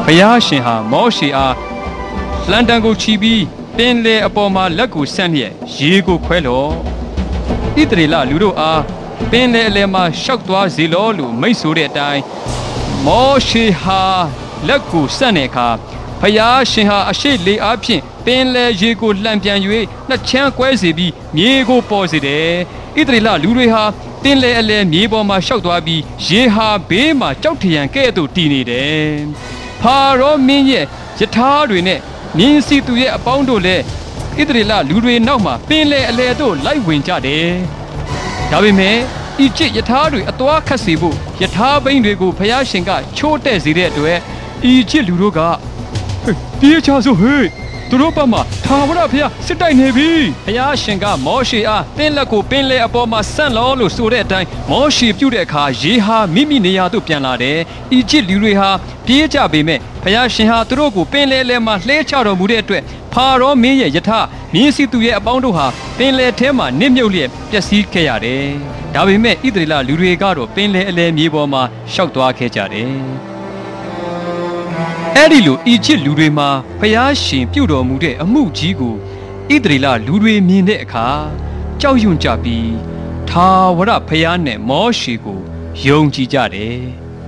ယားရှင်ဟာမောရှေအားလန်တန်ကိုချီပြီးပင်လေအပေါ်မှာလက်ကိုဆန့်လျက်ရေကိုခွဲလော့ဣသရေလလူတို့အားပင်လေအလယ်မှာရှောက်သွားစေလောလို့မိန့်ဆိုတဲ့အတိုင်းမောရှေဟာလက်ကိုဆန့်တဲ့အခါဖယားရှင်ဟာအရှိလေအားဖြင့်ပင်လေရေကိုလှန်ပြန်၍နှစ်ချမ်းကွဲစေပြီးမြေကိုပေါ်စေတယ်ဣသရေလလူတွေဟာပင်လေအလယ်မြေပေါ်မှာရှောက်သွားပြီးရေဟာဘေးမှာကြောက်ထရံကဲ့သို့တည်နေတယ်ဖာရောမင်းရဲ့ယထာတွေနဲ့မြင်းစီသူရဲ့အပေါင်းတို့လည်းဣသရေလလူတွေနောက်မှာပင်လေအလယ်သို့လိုက်ဝင်ကြတယ်ဒါပေမဲ့ဤကျစ်ယထာတွေအသွားခတ်စေဖို့ယထာဘိန်းတွေကိုဖယားရှင်ကချိုးတဲ့စေတဲ့အတွက်ဤကျစ်လူတို့ကပြေးချစို့ဟေ့သူတို့ဘက်မှာထာဝရဘုရားစစ်တိုက်နေပြီဘုရားရှင်ကမောရှေအားတင်းလက်ကိုပင်လေအပေါ်မှာဆန့်လောလို့ဆိုတဲ့အတိုင်းမောရှေပြုတ်တဲ့အခါရေဟာမိမိနေရာသို့ပြန်လာတယ်။ဤချစ်လူတွေဟာပြေးကြပေမဲ့ဘုရားရှင်ဟာသူတို့ကိုပင်လေလဲမှာလှဲချတော်မူတဲ့အတွက်ဖာရောမင်းရဲ့ယထာမြင်းစီသူရဲ့အပေါင်းတို့ဟာပင်လေထဲမှာနစ်မြုပ်လျက်ပျက်စီးခဲ့ရတယ်။ဒါပေမဲ့ဣသရေလလူတွေကတော့ပင်လေအလဲမြေပေါ်မှာရှောက်သွားခဲ့ကြတယ်။အဲ့ဒီလိုအီဂျစ်လူတွေမှာဖျားရှင်ပြုတ်တော်မူတဲ့အမှုကြီးကိုဣသရေလလူတွေမြင်တဲ့အခါကြောက်ရွံ့ကြပြီးထာဝရဖျားနဲ့မောရှေကိုယုံကြည်ကြတယ်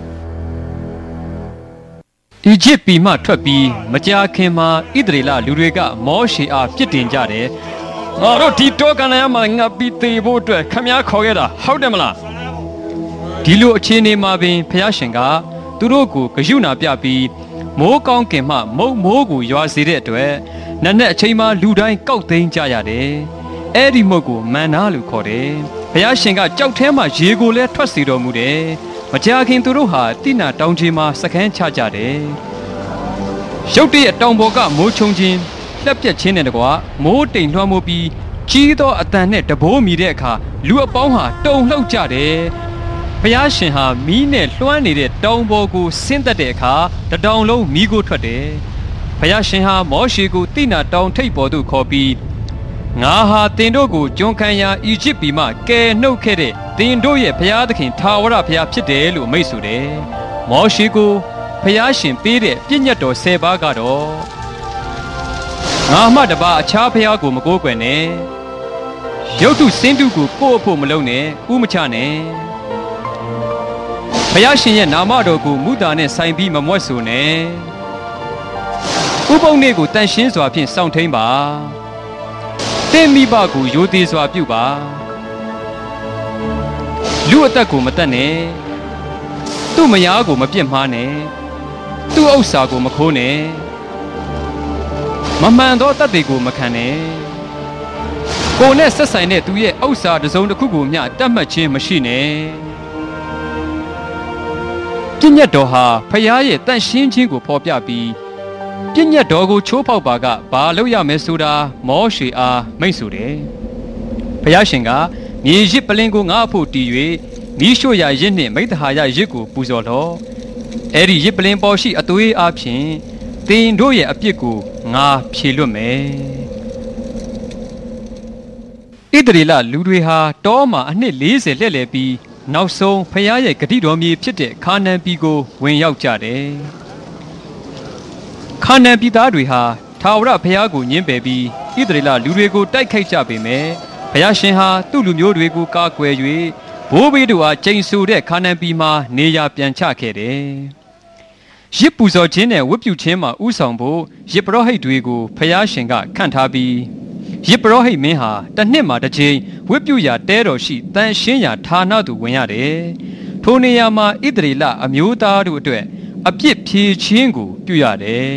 ။အီဂျစ်ပြည်မှထွက်ပြီးမကြာခင်မှာဣသရေလလူတွေကမောရှေအားပြစ်တင်ကြတယ်။ငါတို့ဒီတောကနန်းမှာငါပြီးသေဖို့အတွက်ခမည်းခေါ်ခဲ့တာဟုတ်တယ်မလား။ဒီလိုအခြေအနေမှာပင်ဖျားရှင်ကသူတို့ကိုဂရုဏာပြပြီးမိုးကောင်းကင်မှမုတ်မိုးကိုရွာစေတဲ့အတွက်နက်နက်အချိန်မှလူတိုင်းကောက်သိမ်းကြရတယ်။အဲ့ဒီမုတ်ကိုမန်နာလို့ခေါ်တယ်။ဘုရားရှင်ကကြောက်ထဲမှာရေကိုလည်းထွက်စေတော်မူတယ်။မကြာခင်သူတို့ဟာတိနာတောင်ကြီးမှာစခန်းချကြတယ်။ရုတ်တရက်တောင်ပေါ်ကမိုးချုံချင်းလက်ပြက်ချင်းတဲ့တကွာမိုးတိမ်လွှမ်းမိုးပြီးကြီးသောအတန်နဲ့တဘိုးမိတဲ့အခါလူအပေါင်းဟာတုန်လှုပ်ကြတယ်။ဘုရားရှင်ဟာမီးနဲ့လွှမ်းနေတဲ့တောင်ပေါ်ကိုဆင်းသက်တဲ့အခါတတောင်လုံးမီးကိုထွက်တယ်။ဘုရားရှင်ဟာမောရှေကိုတိနာတောင်ထိပ်ပေါ်သို့ခေါ်ပြီးငါဟာတင်တို့ကိုကျွန်ခံရာအီဂျစ်ပြည်မှကယ်နှုတ်ခဲ့တဲ့တင်တို့ရဲ့ဘုရားသခင်ထာဝရဘုရားဖြစ်တယ်လို့မိန့်ဆိုတယ်။မောရှေကိုဘုရားရှင်ပေးတဲ့ပြည့်ညတ်တော်ဆယ်ပါးကတော့ငါမှတပါအခြားဘုရားကိုမကိုးကွယ်နဲ့။ရုပ်တုစင်းတုကိုကိုယ့်အဖို့မလုပ်နဲ့ဥမချနဲ့။ဘုရားရှင်ရဲ့နာမတော်ကိုမူတာနဲ့ဆိုင်ပြီးမမွတ်ဆိုနဲ့ဥပုံနေ့ကိုတန်ရှင်းစွာဖြင့်စောင့်ထိန်ပါတင်းမိဘကိုရိုသေစွာပြုပါလူအသက်ကိုမတတ်နဲ့သူ့မယားကိုမပြစ်မှားနဲ့သူ့ဥစ္စာကိုမခိုးနဲ့မမှန်သောတတ်တွေကိုမခံနဲ့ကိုယ်နဲ့ဆက်ဆိုင်တဲ့သူရဲ့ဥစ္စာတစ်စုံတစ်ခုကိုမျှတတ်မှတ်ခြင်းမရှိနဲ့ပြည့်ညတ်တော်ဟာဖျားရဲ့တန့်ရှင်းခြင်းကိုဖော်ပြပြီးပြည့်ညတ်တော်ကိုချိုးဖောက်ပါကဘာလုပ်ရမလဲဆိုတာမောရှေအားမိန့်ဆိုတယ်။ဖျားရှင်ကမြေရစ်ပလင်းကိုငါ့အဖို့တီး၍မိရှို့ရာရစ်နှင့်မိဿဟာယရစ်ကိုပူဇော်လော့။အဲ့ဒီရစ်ပလင်းပေါ်ရှိအသွေးအားဖြင့်တင်တို့ရဲ့အပြစ်ကိုငါဖြေလွတ်မယ်။ဣသရေလလူတွေဟာတောမှာအနှစ်၄၀လှည့်လည်ပြီးနောက်ဆုံးဖျားရဲ့ဂတိတော်မြေဖြစ်တဲ့ခါနန်ပြည်ကိုဝင်ရောက်ကြတယ်။ခါနန်ပြည်သားတွေဟာထာဝရဘုရားကိုညှင်းပယ်ပြီးဣသရေလလူတွေကိုတိုက်ခိုက်ကြပေမယ့်ဘုရားရှင်ဟာသူ့လူမျိုးတွေကိုကာကွယ်၍ဘိုးဘေးတို့အားကျိန်ဆိုတဲ့ခါနန်ပြည်မှာနေရာပြန်ချခဲ့တယ်။ရစ်ပူဇော်ခြင်းနဲ့ဝတ်ပြုခြင်းမှာဥဆောင်ဖို့ရစ်ပရောဟိတ်တွေကိုဘုရားရှင်ကခန့်ထားပြီးရစ်ပရောဟိတ်မင်းဟာတစ်နှစ်မှာတစ်ချိန်ဝတ်ပြုရာတဲတော်ရှိတန်ရှင်းရာဌာနသို့ဝင်ရတယ်။ထိုနေရာမှာဣသရေလအမျိုးသားတို့အတွက်အပြစ်ဖြေခြင်းကိုပြုရတယ်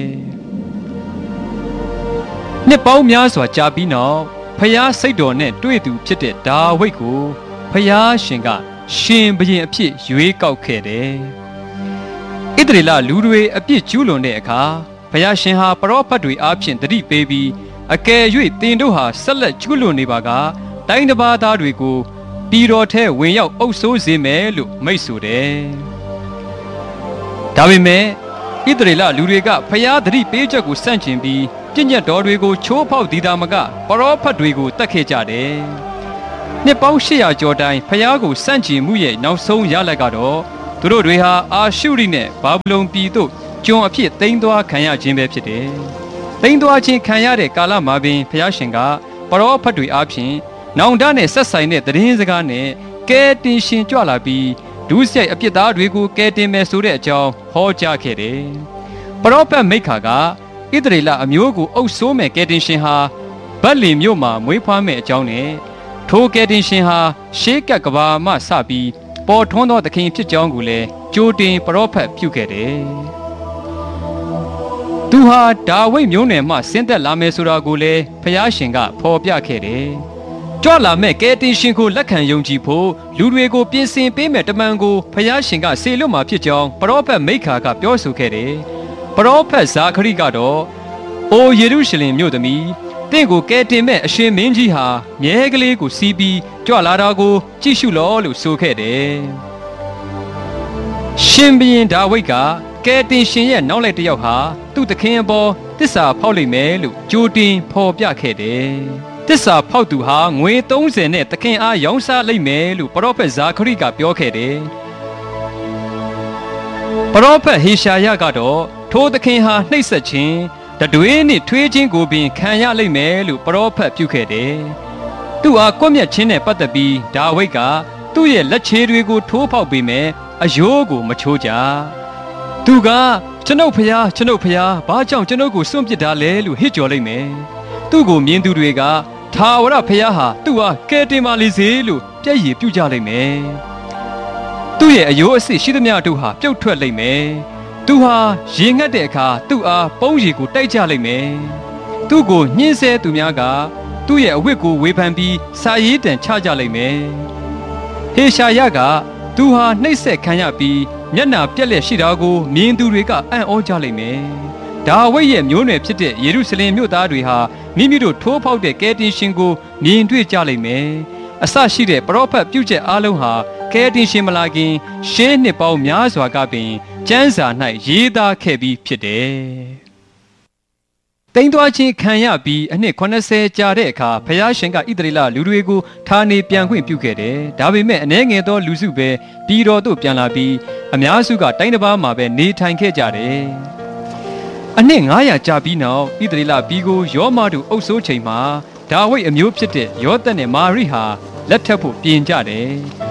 ။နှစ်ပေါင်းများစွာကြာပြီးနောက်ဖျားစိတ်တော်နဲ့တွေ့သူဖြစ်တဲ့ဒါဝိဒ်ကိုဖျားရှင်ကရှင်ဘုရင်အဖြစ်ရွေးကောက်ခဲ့တယ်။ဣသရေလလူတွေအပြစ်ကျူးလွန်တဲ့အခါဖျားရှင်ဟာပရောဖက်တွေအားဖြင့်တတိပေးပြီးအကယ်၍တင်တို့ဟာဆက်လက်ကျူးလွန်နေပါကတိုင်းတစ်ပါးသားတွေကိုပြည်တော်ထဲဝင်ရောက်အုပ်စိုးစေမယ်လို့မိန့်ဆိုတယ်။ဒါပေမဲ့ဣသရေလလူတွေကဖျားသတိပေးချက်ကိုစန့်ကျင်ပြီးပြည့်ညတ်တော်တွေကိုချိုးဖောက်သည်သာမကပရောဖက်တွေကိုတတ်ခဲ့ကြတယ်။နှစ်ပေါင်း၈ရာကျော်တိုင်ဖျားကိုစန့်ကျင်မှုရဲ့နောက်ဆုံးရလဒ်ကတော့သူတို့တွေဟာအာရှုရိနဲ့ဘာဗုလုန်ပြည်သို့ကျွန်အဖြစ်သိမ်းသွားခံရခြင်းပဲဖြစ်တယ်။သိမ်းသွားခြင်းခံရတဲ့ကာလမှာပင်ဘုရားရှင်ကပရောဖက်တွေအားဖြင့်နောင်တနဲ့ဆက်ဆိုင်တဲ့သတင်းစကားနဲ့ကဲတင်ရှင်ကြွလာပြီးဒုစရိုက်အပြစ်သားတွေကိုကဲတင်မယ်ဆိုတဲ့အကြောင်းဟောကြားခဲ့တယ်။ပရောဖက်မိခါကဣသရေလအမျိုးကိုအုပ်ဆိုးမဲ့ကဲတင်ရှင်ဟာဗက်လင်မြို့မှာမွေးဖွားမဲ့အကြောင်းနဲ့ထိုကဲတင်ရှင်ဟာရှေးကပ်ကဘာမှစပြီးပေါ်ထွန်းသောသခင်ဖြစ်ကြောင်းကိုလည်းကြိုတင်ပရောဖက်ပြုခဲ့တယ်။သူဟာဒါဝိဒ်မျိုးနွယ်မှဆင်းသက်လာမယ်ဆိုတာကိုလည်းဖျားရှင်ကဖော်ပြခဲ့တယ်။ကြွလာမဲ့ကဲတင်ရှင်ကိုလက်ခံယုံကြည်ဖို့လူတွေကိုပြင်ဆင်ပေးမဲ့တမန်ကိုဖျားရှင်ကစေလွတ်မှာဖြစ်ကြောင်းပရောဖက်မိခါကပြောဆိုခဲ့တယ်။ပရောဖက်ဇာခရိကတော့အိုယေရုရှလင်မြို့သမီးတင့်ကိုကဲတင်မဲ့အရှင်မင်းကြီးဟာမြဲကလေးကိုစီးပြီးကြွလာတာကိုကြည့်ရှုလောလို့ဆိုခဲ့တယ်။ရှင်ဘုရင်ဒါဝိဒ်ကကဲတင်ရှင်ရဲ့နောက်လိုက်တစ်ယောက်ဟာသူ့သခင်အပေါ်တစ္ဆာဖောက်လိမ့်မယ်လို့ကြိုတင်ဖော်ပြခဲ့တယ်။တစ္ဆာဖောက်သူဟာငွေသုံးဆယ်နဲ့သခင်အားရောင်းစားလိမ့်မယ်လို့ပရောဖက်ဇာခရိကပြောခဲ့တယ်။ပရောဖက်ဟေရှာယကတော့ထိုသခင်ဟာနှိပ်စက်ခြင်းတတွေးနှင့်ထွေးခြင်းကိုပင်ခံရလိမ့်မယ်လို့ပရောဖက်ပြုခဲ့တယ်။သူ့အားကွပ်မျက်ခြင်းနဲ့ပတ်သက်ပြီးဒါဝိဒ်ကသူ့ရဲ့လက်ချေတွေကိုထိုးဖောက်ပေးမယ်အယိုးကိုမချိုးကြ။သူကကျွန်ုပ်ဖျားကျွန်ုပ်ဖျားဘာကြောင့်ကျွန်ုပ်ကိုစွန့်ပစ်တာလဲလို့ဟစ်ကြော်လိုက်မယ်။သူ့ကိုမြင်သူတွေကထာဝရဖျားဟာသူ့အားကယ်တင်ပါလေစေလို့ပြည့်ရည်ပြုကြလိမ့်မယ်။သူ့ရဲ့အယိုးအစစ်ရှိသမျှတို့ဟာပြုတ်ထွက်လိမ့်မယ်။သူဟာရေငတ်တဲ့အခါသူ့အားပုံးရည်ကိုတိုက်ကြလိမ့်မယ်။သူ့ကိုညှင်းဆဲသူများကသူ့ရဲ့အဝတ်ကိုဝေဖန်ပြီးစာရေးတံချကြလိမ့်မယ်။ဟေရှာယကသူဟာနှိပ်စက်ခံရပြီးမျက်နှာပြက်လက်ရှိတာကိုမြင်သူတွေကအံ့ဩကြလိမ့်မယ်။ဒါဝိဒ်ရဲ့မျိုးနွယ်ဖြစ်တဲ့ယေရုရှလင်မြို့သားတွေဟာမိမိတို့ထိုးဖောက်တဲ့ကယ်တင်ရှင်ကိုမြင်တွေ့ကြလိမ့်မယ်။အစရှိတဲ့ပရောဖက်ပြုချက်အားလုံးဟာကယ်တင်ရှင်မလာခင်ရှေးနှစ်ပေါင်းများစွာကပင်ကျမ်းစာ၌ရေးသားခဲ့ပြီးဖြစ်တယ်။တိမ်သွားခြင်းခံရပြီးအနှစ်80ကြာတဲ့အခါဖျားရှင်ကဣသရေလလူတွေကိုဌာနေပြန်ခွင့်ပြုခဲ့တယ်။ဒါပေမဲ့အနည်းငယ်သောလူစုပဲပြည်တော်သို့ပြန်လာပြီးအများစုကတိုင်းတစ်ပါးမှာပဲနေထိုင်ခဲ့ကြတယ်။အနှစ်900ကြာပြီးနောက်ဣသရေလပြည်ကိုယောမတို့အုပ်စိုးချိန်မှာဒါဝိဒ်အမျိုးဖြစ်တဲ့ယောသတ်နဲ့မာရိဟာလက်ထပ်ဖို့ပြင်ကြတယ်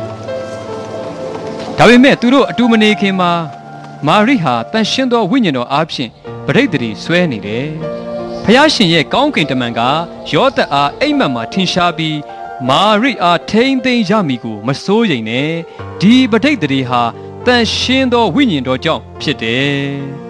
။ဒါပေမဲ့သူတို့အတူမနေခင်မှာမာရိဟာတန်ရှင်းသောဝိညာဉ်တော်အားဖြင့်ပဋိသန္ဓေဆွဲနေတယ်။ဖျားရှင်ရဲ့ကောင်းကင်တမန်ကယောသတ်အားအိမ်မက်မှာထင်ရှားပြီးမာရိအားထိမ့်သိမ်းရမည်ကိုမစိုးရိမ်နဲ့ဒီပဋိသန္ဓေဟာတန်ရှင်းသောဝိညာဉ်တော်ကြောင့်ဖြစ်တယ်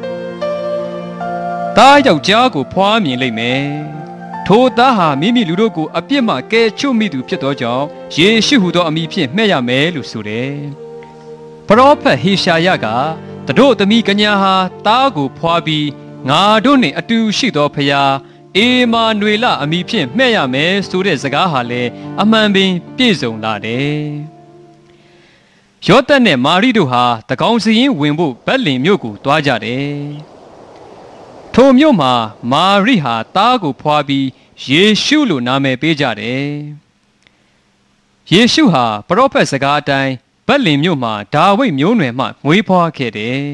။သားယောက်ျားကိုဖွားမြင်လိမ့်မယ်။ထိုသားဟာမိမိလူတို့ကိုအပြစ်မှကယ်ချွတ်မိသူဖြစ်သောကြောင့်ယေရှုဟူသောအမည်ဖြင့်မှဲ့ရမယ်လို့ဆိုတယ်။ပရောဖက်ဟေရှာယကတို့သမီးကညာဟာသားကိုဖွားပြီးငါတို့နှင့်အတူရှိသောဖျားအေမာနွေလအမည်ဖြင့်မှဲ့ရမယ်ဆိုတဲ့စကားဟာလည်းအမှန်ပင်ပြည့်စုံလာတယ်။ယောသတ်နဲ့မာရိတို့ဟာတကောင်စီရင်ဝင်ဖို့ဗက်လင်မြို့ကိုသွားကြတယ်။ထိုမြို့မှာမာရိဟာသားကိုဖွားပြီးယေရှုလို့နာမည်ပေးကြတယ်။ယေရှုဟာပရောဖက်စကားအတိုင်းဗက်လင်မြို့မှာဒါဝိဒ်မျိုးနွယ်မှမွေးဖွားခဲ့တယ်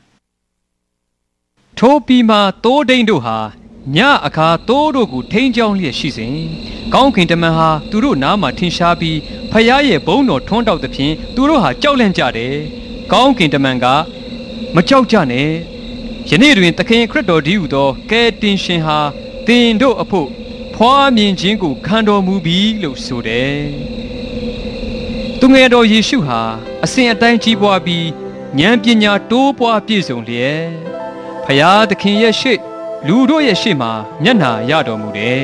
။ထိုပြီးမှသိုးဒိန်တို့ဟာညအခါသိုးတို့ကိုထိန်းချောင်းလျက်ရှိစဉ်ကောင်းကင်တမန်ဟာသူတို့နားမှာထင်ရှားပြီးဖျားရဲ့ဘုန်းတော်ထွန်းတောက်သဖြင့်သူတို့ဟာကြောက်လန့်ကြတယ်။ကောင်းကင်တမန်ကမကြောက်ကြနဲ့ယနေ့တွင်သခင်ခရစ်တော်ဒီဟုသောကယ်တင်ရှင်ဟာသင်တို့အဖို့ဖွားမြင်ခြင်းကိုခံတော်မူပြီလို့ဆိုတယ်။သူငယ်တော်ယေရှုဟာအစဉ်အတိုင်းကြီးပွားပြီးဉာဏ်ပညာတိုးပွားပြည့်စုံလျက်ဖျားသခင်ရဲ့ရှေ့လူတို့ရဲ့ရှေ့မှာမျက်နှာရတော်မူတယ်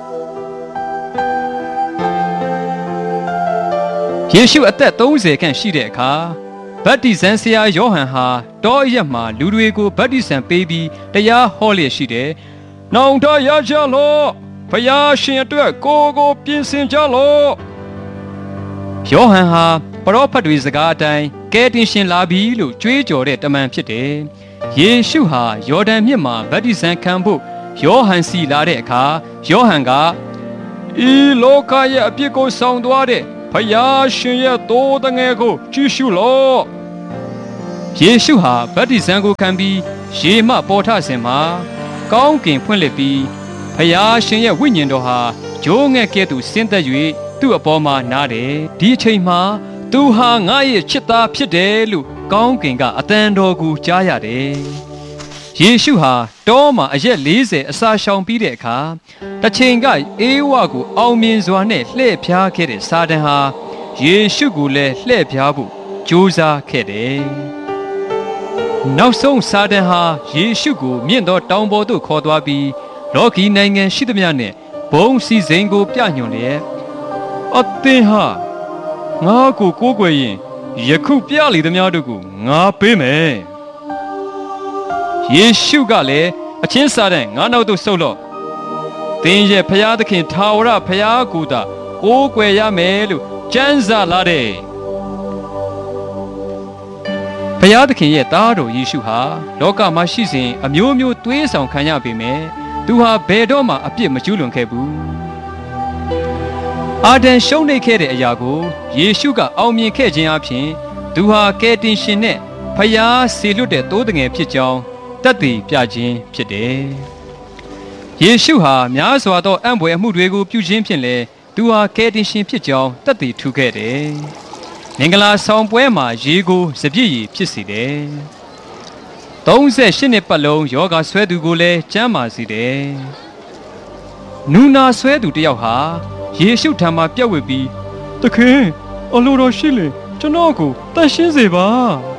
။ယေရှုအသက်သုံးဆယ်ခန့်ရှိတဲ့အခါဗတ္တိဇံဆရာယောဟန်ဟာတောအရက်မှာလူတွေကိုဗတ္တိဇံပေးပြီးတရားဟောလျက်ရှိတယ်။နောင်တရကြလော့ဖျားရှင်အတွက်ကိုယ်ကိုပြင်ဆင်ကြလော့။ယောဟန်ဟာပရောဖက်တွေစကားအတိုင်းကယ်တင်ရှင်လာပြီလို့ကြွေးကြော်တဲ့တမန်ဖြစ်တယ်။ယေရှုဟာယော်ဒန်မြစ်မှာဗတ္တိဇံခံဖို့ယောဟန်စီလာတဲ့အခါယောဟန်ကဤလောကရဲ့အပြစ်ကိုဆောင်သွားတဲ့ဖျားရှင်ရဲ့သိုးတငယ်ကိုကြည့်ရှုလော့ယေရှုဟာဗတ္တိဇံကိုခံပြီးရေမှပေါ်ထစဉ်မှာကောင်းကင်ဖွင့်လှစ်ပြီးဖယားရှင်ရဲ့ဝိညာဉ်တော်ဟာဂျိုးငှက်ကဲ့သို့ဆင်းသက်၍သူ့အပေါ်မှာနားတယ်ဒီအချိန်မှာသူဟာငါရဲ့ချစ်သားဖြစ်တယ်လို့ကောင်းကင်ကအတန်တော်ကိုကြားရတယ်ယေရှုဟာတောမှာအရက်၄၀အစာရှောင်ပြီးတဲ့အခါတစ်ချိန်ကအေးဝကိုအောင်မြင်စွာနဲ့လှည့်ဖျားခဲ့တဲ့စာတန်ဟာယေရှုကိုလည်းလှည့်ဖျားဖို့ကြိုးစားခဲ့တယ်နောက်ဆုံးစာတန်ဟာယေရှုကိုမြင့်သောတောင်ပေါ်သို့ခေါ်သွားပြီးလောကီနိုင်ငံရှိသမျှနဲ့ဘုံစီစဉ်ကိုပြညွှန်လျက်အသင်ဟာငါကိုကိုးကွယ်ရင်ယခုပြလေသမျှတို့ကိုငါပေးမယ်ယေရှုကလည်းအချင်းစာတန်ငါနောက်သို့ဆုတ်လော့သင်ရဲ့ဖျားသခင်ထာဝရဖျားကိုသာကိုးကွယ်ရမယ်လို့ကျမ်းစာလာတယ်ဖျားသခင်ရဲ့သားတော်ယေရှုဟာလောကမှာရှိစဉ်အမျိုးမျိုးသွေးဆောင်ခံရပေမဲ့သူဟာဘယ်တော့မှအပြစ်မကျူးလွန်ခဲ့ဘူးအာဒံရှုံးနိမ့်ခဲ့တဲ့အရာကိုယေရှုကအောင်မြင်ခဲ့ခြင်းအပြင်သူဟာကယ်တင်ရှင်နဲ့ဖျားဆေလွတ်တဲ့သိုးတငယ်ဖြစ်ကြောင်းသက်သေပြခြင်းဖြစ်တယ်ယေရှုဟာများစွာသောအံ့ဖွယ်အမှုတွေကိုပြုခြင်းဖြင့်လည်းသူဟာကယ်တင်ရှင်ဖြစ်ကြောင်းသက်သေထူခဲ့တယ်မင်္ဂလာဆောင်ပွဲမှာရေကိုစပြည့်ရည်ဖြစ်စေတယ်သုံးဆယ်ရှစ်နှစ်ပတ်လုံးယောဂဆွဲသူကိုလည်းကျမ်းမာစေတယ်နူနာဆွဲသူတယောက်ဟာယေရှုထံမှာပြက်ဝစ်ပြီးသခင်အလိုတော်ရှိလေကျွန်တော်ကိုတန်ရှင်းစေပါ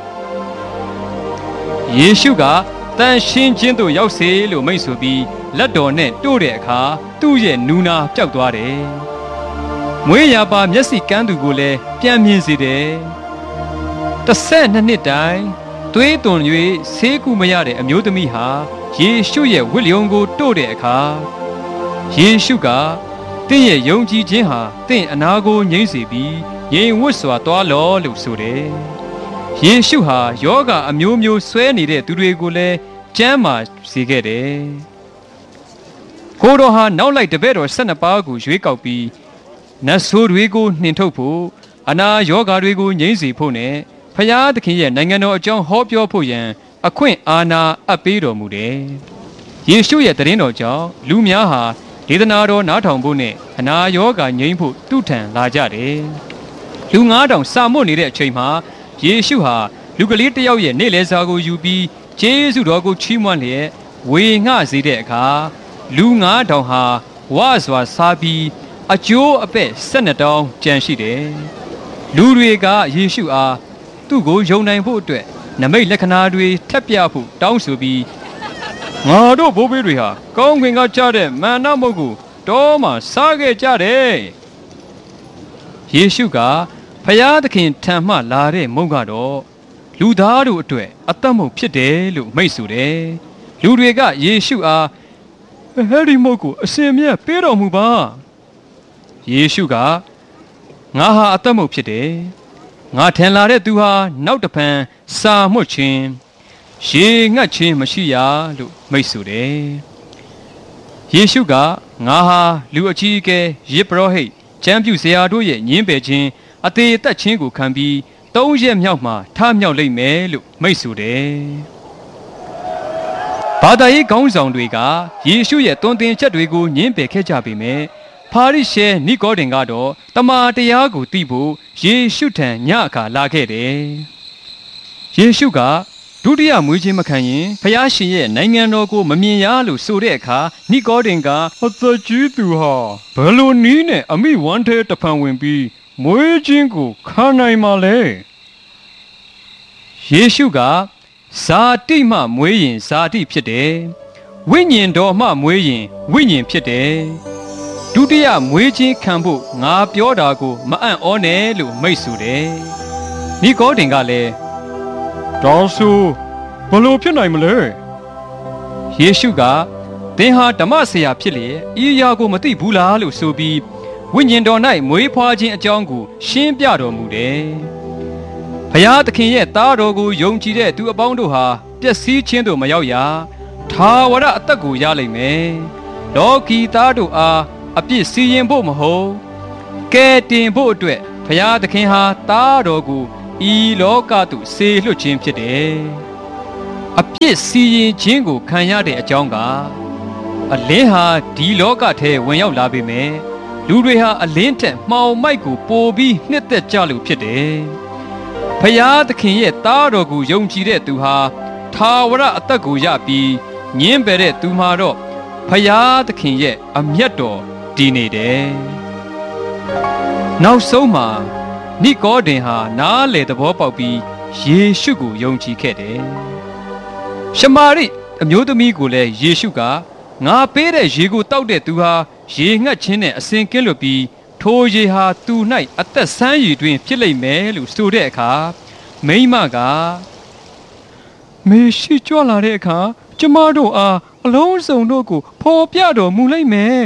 ယေရှုကတန်ရှင်းခြင်းသို့ရောက်စေလို့မိန့်ဆိုပြီးလက်တော်နဲ့တို့တဲ့အခါသူ့ရဲ့နူနာပျောက်သွားတယ်မွေးရပါမျက်စိကန်းသူကိုလည်းပြန်မြင်စေတယ်တစ်ဆက်နှစ်နှစ်တိုင်သွေးသွန်၍ဆေးကုမရတဲ့အမျိုးသမီးဟာယေရှုရဲ့ဝိလျုံကိုတို့တဲ့အခါယေရှုကတင့်ရဲ့ယုံကြည်ခြင်းဟာတင့်အနာကိုငြိမ့်စေပြီးငြိမ်ဝတ်စွာသွားလောလို့ဆိုတယ်ယေရှုဟာယောဂအမျိုးမျိုးဆွဲနေတဲ့သူတွေကိုလည်းကျမ်းမာစေခဲ့တယ်ကိုတော်ဟာနောက်လိုက်တပည့်တော်၁၂ပါးကိုရွေးကောက်ပြီးနတ်ဆိုးတွေကိုနှင်ထုတ်ဖို့အနာယောဂါတွေကိုငြိမ့်စေဖို့နဲ့ဖျားသခင်ရဲ့နိုင်ငံတော်အကြောင်းဟောပြောဖို့ရန်အခွင့်အာဏာအပ်ပေးတော်မူတယ်ယေရှုရဲ့တည်င်းတော်ကြောင့်လူများဟာဒေသနာတော်နားထောင်ဖို့နဲ့အနာယောဂါငြိမ်းဖို့သူ့ထံလာကြတယ်လူငါးထောင်စာမွတ်နေတဲ့အချိန်မှာယေရှုဟာလူကလေးတစ်ယောက်ရဲ့နေ့လည်စာကိုယူပြီးကျေးဇူးတော်ကိုချီးမွမ်းလျက်ဝေငှစေတဲ့အခါလူငါးထောင်ဟာဝါစွာစားပြီးအကျိုးအပဲ့၁၂တောင်းကြံရှိတယ်လူတွေကယေရှုအားသူ့ကိုယုံနိုင်ဖို့အတွက်နမိတ်လက္ခဏာတွေထပ်ပြဖို့တောင်းဆိုပြီးငါတို့ဘိုးဘေးတွေဟာကောင်းကင်ကကြားတဲ့မန္နမုတ်ကိုတောမှာစားခဲ့ကြတယ်ယေရှုကဖျားသခင်ထံမှလာတဲ့မုတ်ကတော့လူသားတို့အတွက်အသက်မုတ်ဖြစ်တယ်လို့မိန့်ဆိုတယ်လူတွေကယေရှုအားဟဲ့ဒီမုတ်ကိုအစင်မြတ်ပေးတော်မူပါယေရှုကငါဟာအသက်မုတ်ဖြစ်တယ်ငါထင်လာတဲ့သူဟာနောက်တဖန်စာမှုတ်ခြင်းရေငတ်ခြင်းမရှိရလို့မိတ်ဆိုတယ်ယေရှုကငါဟာလူအကြီးအကဲယေဘရဟိတ်ကျမ်းပြုစရာတို့ရဲ့ညင်းပယ်ခြင်းအသေးသက်ခြင်းကိုခံပြီးသုံးရက်မြောက်မှာထမြောက်လိမ့်မယ်လို့မိတ်ဆိုတယ်ဘာသာရေးခေါင်းဆောင်တွေကယေရှုရဲ့သွန်သင်ချက်တွေကိုညင်းပယ်ခဲ့ကြပေမယ့်ဖာရိရှဲနိကောဒင်ကတော့တမန်တရားကိုသိဖို့ယေရှုထံညအခါလာခဲ့တယ်ယေရှုကဒုတိယမွေးခြင်းမခံရင်ဖျားရှင်ရဲ့နိုင်ငံတော်ကိုမမြင်ရလို့ဆိုတဲ့အခါနိကောဒင်ကအသက်ကြီးသူဟာဘယ်လိုနည်းနဲ့အမိဝမ်းထဲတဖန်ဝင်ပြီးမွေးခြင်းကိုခံနိုင်မှာလဲယေရှုကဇာတိမှမွေးရင်ဇာတိဖြစ်တယ်ဝိညာဉ်တော်မှမွေးရင်ဝိညာဉ်ဖြစ်တယ်ဒုတိယမွေးခြင်းခံဖို့ငါပြောတာကိုမအံ့ဩနဲ့လို့မိတ်ဆိုတယ်နိကောဒင်ကလည်းဒါဆိုဘယ်လိုဖြစ်နိုင်မလဲယေရှုကသင်ဟာဓမ္မဆရာဖြစ်လေဤအရာကိုမသိဘူးလားလို့ဆိုပြီးဝိညာဉ်တော်၌မွေးဖွားခြင်းအကြောင်းကိုရှင်းပြတော်မူတယ်ဘုရားသခင်ရဲ့သားတော်ကိုယုံကြည်တဲ့သူအပေါင်းတို့ဟာပျက်စီးခြင်းသို့မရောက်ရထာဝရအသက်ကိုရလိမ့်မယ်လောကီသားတို့အားအပြစ်စီရင်ဖို့မဟုတ်ကဲတင်ဖို့အတွက်ဘုရားသခင်ဟာသားတော်ကိုဤလောကသို့ဆေလွတ်ခြင်းဖြစ်တယ်အပြစ်စီရင်ခြင်းကိုခံရတဲ့အကြောင်းကအလင်းဟာဒီလောကထဲဝင်ရောက်လာပေမဲ့လူတွေဟာအလင်းထက်မှောင်မိုက်ကိုပိုပြီးနှစ်သက်ကြလို့ဖြစ်တယ်ဖျားသခင်ရဲ့သားတော်ကိုယုံကြည်တဲ့သူဟာထာဝရအသက်ကိုရပြီးညင်းပယ်တဲ့သူမှာတော့ဖျားသခင်ရဲ့အမျက်တော်တည်နေတယ်နောက်ဆုံးမှာနိကောဒင်ဟာနားလေသဘောပေါက်ပြီးယေရှုကိုယုံကြည်ခဲ့တယ်ရှမာရိအမျိုးသမီးကိုလည်းယေရှုကငါပေးတဲ့ရေကိုတောက်တဲ့သူဟာရေငှက်ခြင်းနဲ့အစဉ်ကင်းလွတ်ပြီးထိုရေဟာသူ၌အသက်ဆန်းရည်တွင်ဖြစ်လိမ့်မယ်လို့ဆိုတဲ့အခါမိန်းမကမေရှိကြွလာတဲ့အခါကျမတို့အားအလုံးစုံတို့ကိုဖော်ပြတော်မူလိမ့်မယ်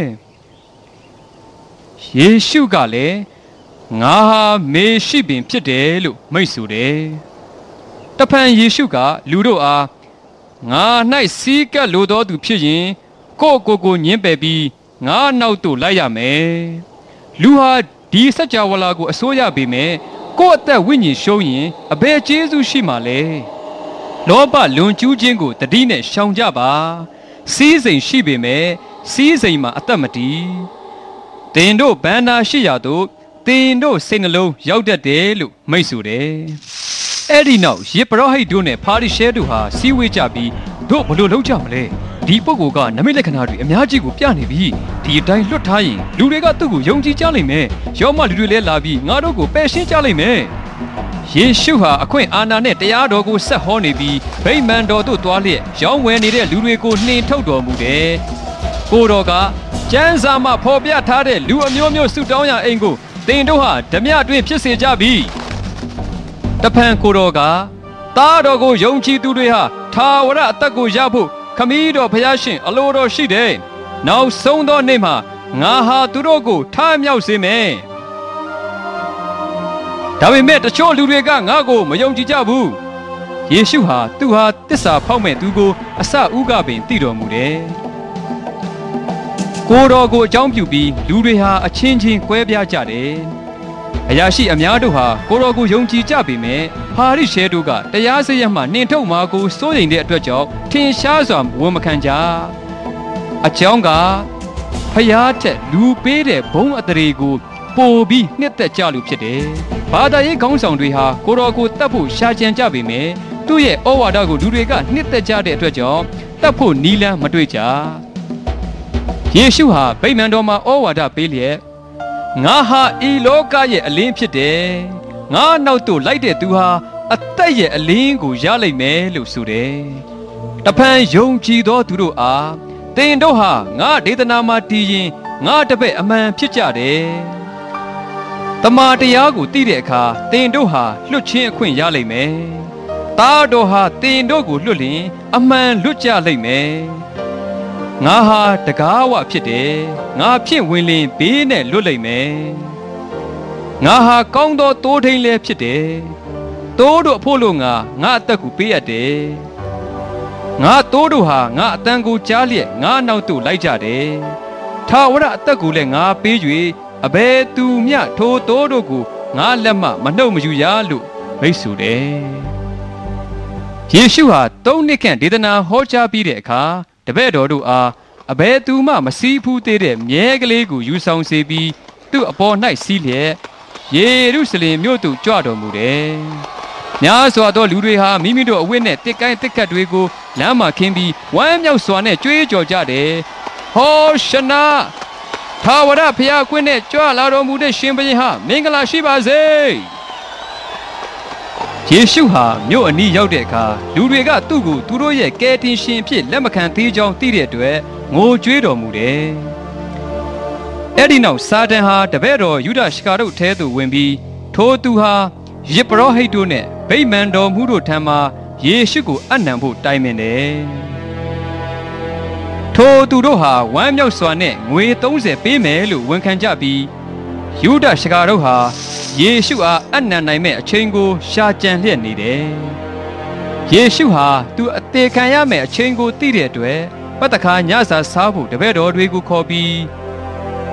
ယေရှုကလည်းငါဟာမေရှိပင်ဖြစ်တယ်လို့မိန့်ဆိုတယ်တဖန်ယေရှုကလူတို့အားငါ၌စီးကပ်လိုသောသူဖြစ်ရင်ကိုကိုကိုညင်းပယ်ပြီးငါနောက်သို့လိုက်ရမယ်လူဟာဒီစัจ java လာကိုအစိုးရပေမဲ့ကိုယ့်အသက်ဝိညာဉ်ရှုံးရင်အဘယ်ကျေးဇူးရှိမှာလဲလောဘလွန်ကျူးခြင်းကိုတတိနဲ့ရှောင်ကြပါစီးစိမ်ရှိပေမဲ့စီးစိမ်မှာအသက်မတည်တင်တို့ဘန္နာရှိရသို့တင်တို့စိတ်နှလုံးရောက်တတ်တယ်လို့မိတ်ဆိုတယ်အဲ့ဒီနောက်ယေဘရဟိတ်တို့နဲ့ဖာရိရှဲတို့ဟာစီးဝေးကြပြီးတို့ဘလို့လုပ်ကြမလဲဒီပုဂ္ဂိုလ်ကနမိတ်လက္ခဏာတွေအများကြီးကိုပြနေပြီဒီအတိုင်းလွတ်ထားရင်လူတွေကသူ့ကိုယုံကြည်ကြလိမ့်မယ်ရောမလူတွေလည်းလာပြီးငါတို့ကိုပယ်ရှင်းကြလိမ့်မယ်ယေရှုဟာအခွင့်အာဏာနဲ့တရားတော်ကိုဆက်ဟောနေပြီးဗိမာန်တော်သို့သွားလျက်ရောင်းဝယ်နေတဲ့လူတွေကိုနှင်ထုတ်တော်မူတယ်ကိုတော်ကကျမ်းစာမှာဖော်ပြထားတဲ့လူအမျိုးမျိုးဆုတောင်းရအိမ်ကိုသင်တို့ဟာဓမြတွင်ဖြစ်စေကြပြီတဖန်ကိုတော်ကသားတော်ကိုယုံကြည်သူတွေဟာထာဝရအသက်ကိုရဖို့ခမည်းတော်ဖျားရှင်အလိုတော်ရှိတယ်နောက်ဆုံးသောနေ့မှာငါဟာသူတို့ကိုထားမြောက်စေမယ်ဒါပေမဲ့တချို့လူတွေကငါ့ကိုမယုံကြည်ကြဘူးယေရှုဟာသူဟာတစ္ဆာဖောက်မဲ့သူကိုအစဥကပင်သိတော်မူတယ်ကိုတော်ကိုအကြောင်းပြုပြီးလူတွေဟာအချင်းချင်းကွဲပြားကြတယ်အရာရှိအများတို့ဟာကိုတော်ကိုယုံကြည်ကြပေမဲ့ဟာရိရှဲတို့ကတရားစရမှနှင်ထုတ်မှာကိုစိုးရိမ်တဲ့အတွက်ကြောင့်ထင်ရှားစွာဝန်မခံကြအကြောင်းကဖျားထက်လူပေးတဲ့ဘုံအတရေကိုပိုပြီးနှစ်သက်ကြလို့ဖြစ်တယ်ဘာသာရေးခေါင်းဆောင်တွေဟာကိုတော်ကိုတတ်ဖို့ရှာကြံကြပေမဲ့သူ့ရဲ့ဩဝါဒကိုလူတွေကနှစ်သက်ကြတဲ့အတွက်ကြောင့်တတ်ဖို့နီးလန်းမတွေ့ကြယေရှုဟာဗိမာန်တော်မှာဩဝါဒပေးလျက်ငါဟာဤလောကရဲ့အလင်းဖြစ်တယ်ငါနောက်သို့လိုက်တဲ့သူဟာအသက်ရဲ့အလင်းကိုရလိမ့်မယ်လို့ဆိုတယ်တဖန်ယုံကြည်သောသူတို့အားသင်တို့ဟာငါဒေသနာမှာတည်ရင်ငါတပည့်အမှန်ဖြစ်ကြတယ်တမန်တရားကိုသိတဲ့အခါသင်တို့ဟာလွတ်ချင်းအခွင့်ရလိမ့်မယ်သားတော်ဟာသင်တို့ကိုလွတ်လျင်အမှန်လွတ်ကြလိမ့်မယ်ငါဟာတကားဝဖြစ်တယ်ငါဖြင့်ဝင်လင်ဘေးနဲ့လွတ်လိမ့်မယ်ငါဟာကောင်းသောတိုးထိန်လည်းဖြစ်တယ်တိုးတို့အဖို့လို့ငါငါအသက်ကိုပေးရတယ်ငါတိုးတို့ဟာငါအတန်ကိုကြားလျက်ငါနောက်သို့လိုက်ကြတယ်ထာဝရအသက်ကိုလည်းငါပေး၍အဘယ်သူမျှထိုတိုးတို့ကိုငါလက်မှမနှုတ်မယူရလို့မိတ်ဆိုတယ်ယေရှုဟာသုံးနှစ်ခန့်ဒေသနာဟောကြားပြီးတဲ့အခါတပည့်တော်တို့အားအဘယ်သူမှမစည်းဖူးသေးတဲ့မြဲကလေးကိုယူဆောင်စေပြီးသူ့အပေါ်၌စီးလျက်ယေရုရှလင်မြို့သို့ကြွတော်မူတယ်။များစွာသောလူတွေဟာမိမိတို့အဝတ်နဲ့တစ်ကိုင်းတစ်ခတ်တွေကိုလမ်းမှာခင်းပြီးဝမ်းမြောက်စွာနဲ့ကြွေးကြော်ကြတယ်။ဟောရှနာထာဝရဘုရားကွင်းနဲ့ကြွလာတော်မူတဲ့ရှင်ဘုရင်ဟာမင်္ဂလာရှိပါစေ။ယေရှုဟာမြို့အနီးရောက်တဲ့အခါလူတွေကသူ့ကိုသူတို့ရဲ့ကယ်တင်ရှင်အဖြစ်လက်မခံသေးကြောင်းသိတဲ့အတွက်ငိုကြွေးတော်မူတယ်။အဲ့ဒီနောက်စာတန်ဟာတပည့်တော်ယူဒရှကာတို့ထဲသို့ဝင်ပြီးထိုသူဟာယေဘရဟိတ်တို့နဲ့ဗိမာန်တော်မှူးတို့ထံမှယေရှုကိုအနံဖို့တိုင်ပင်တယ်။ထိုသူတို့ဟာဝမ်းမြောက်စွာနဲ့ငွေသုံးဆယ်ပေးမယ်လို့ဝန်ခံကြပြီးယူဒရှကာတို့ဟာယေရှုအားအနံနိုင်မဲ့အချိန်ကိုရှာကြံလျက်နေတယ်။ယေရှုဟာသူအသေးခံရမယ့်အချိန်ကိုသိတဲ့အတွက်ပတ်သက်ခါညစာစားဖို့တပည့်တော်တွေကိုခေါ်ပြီး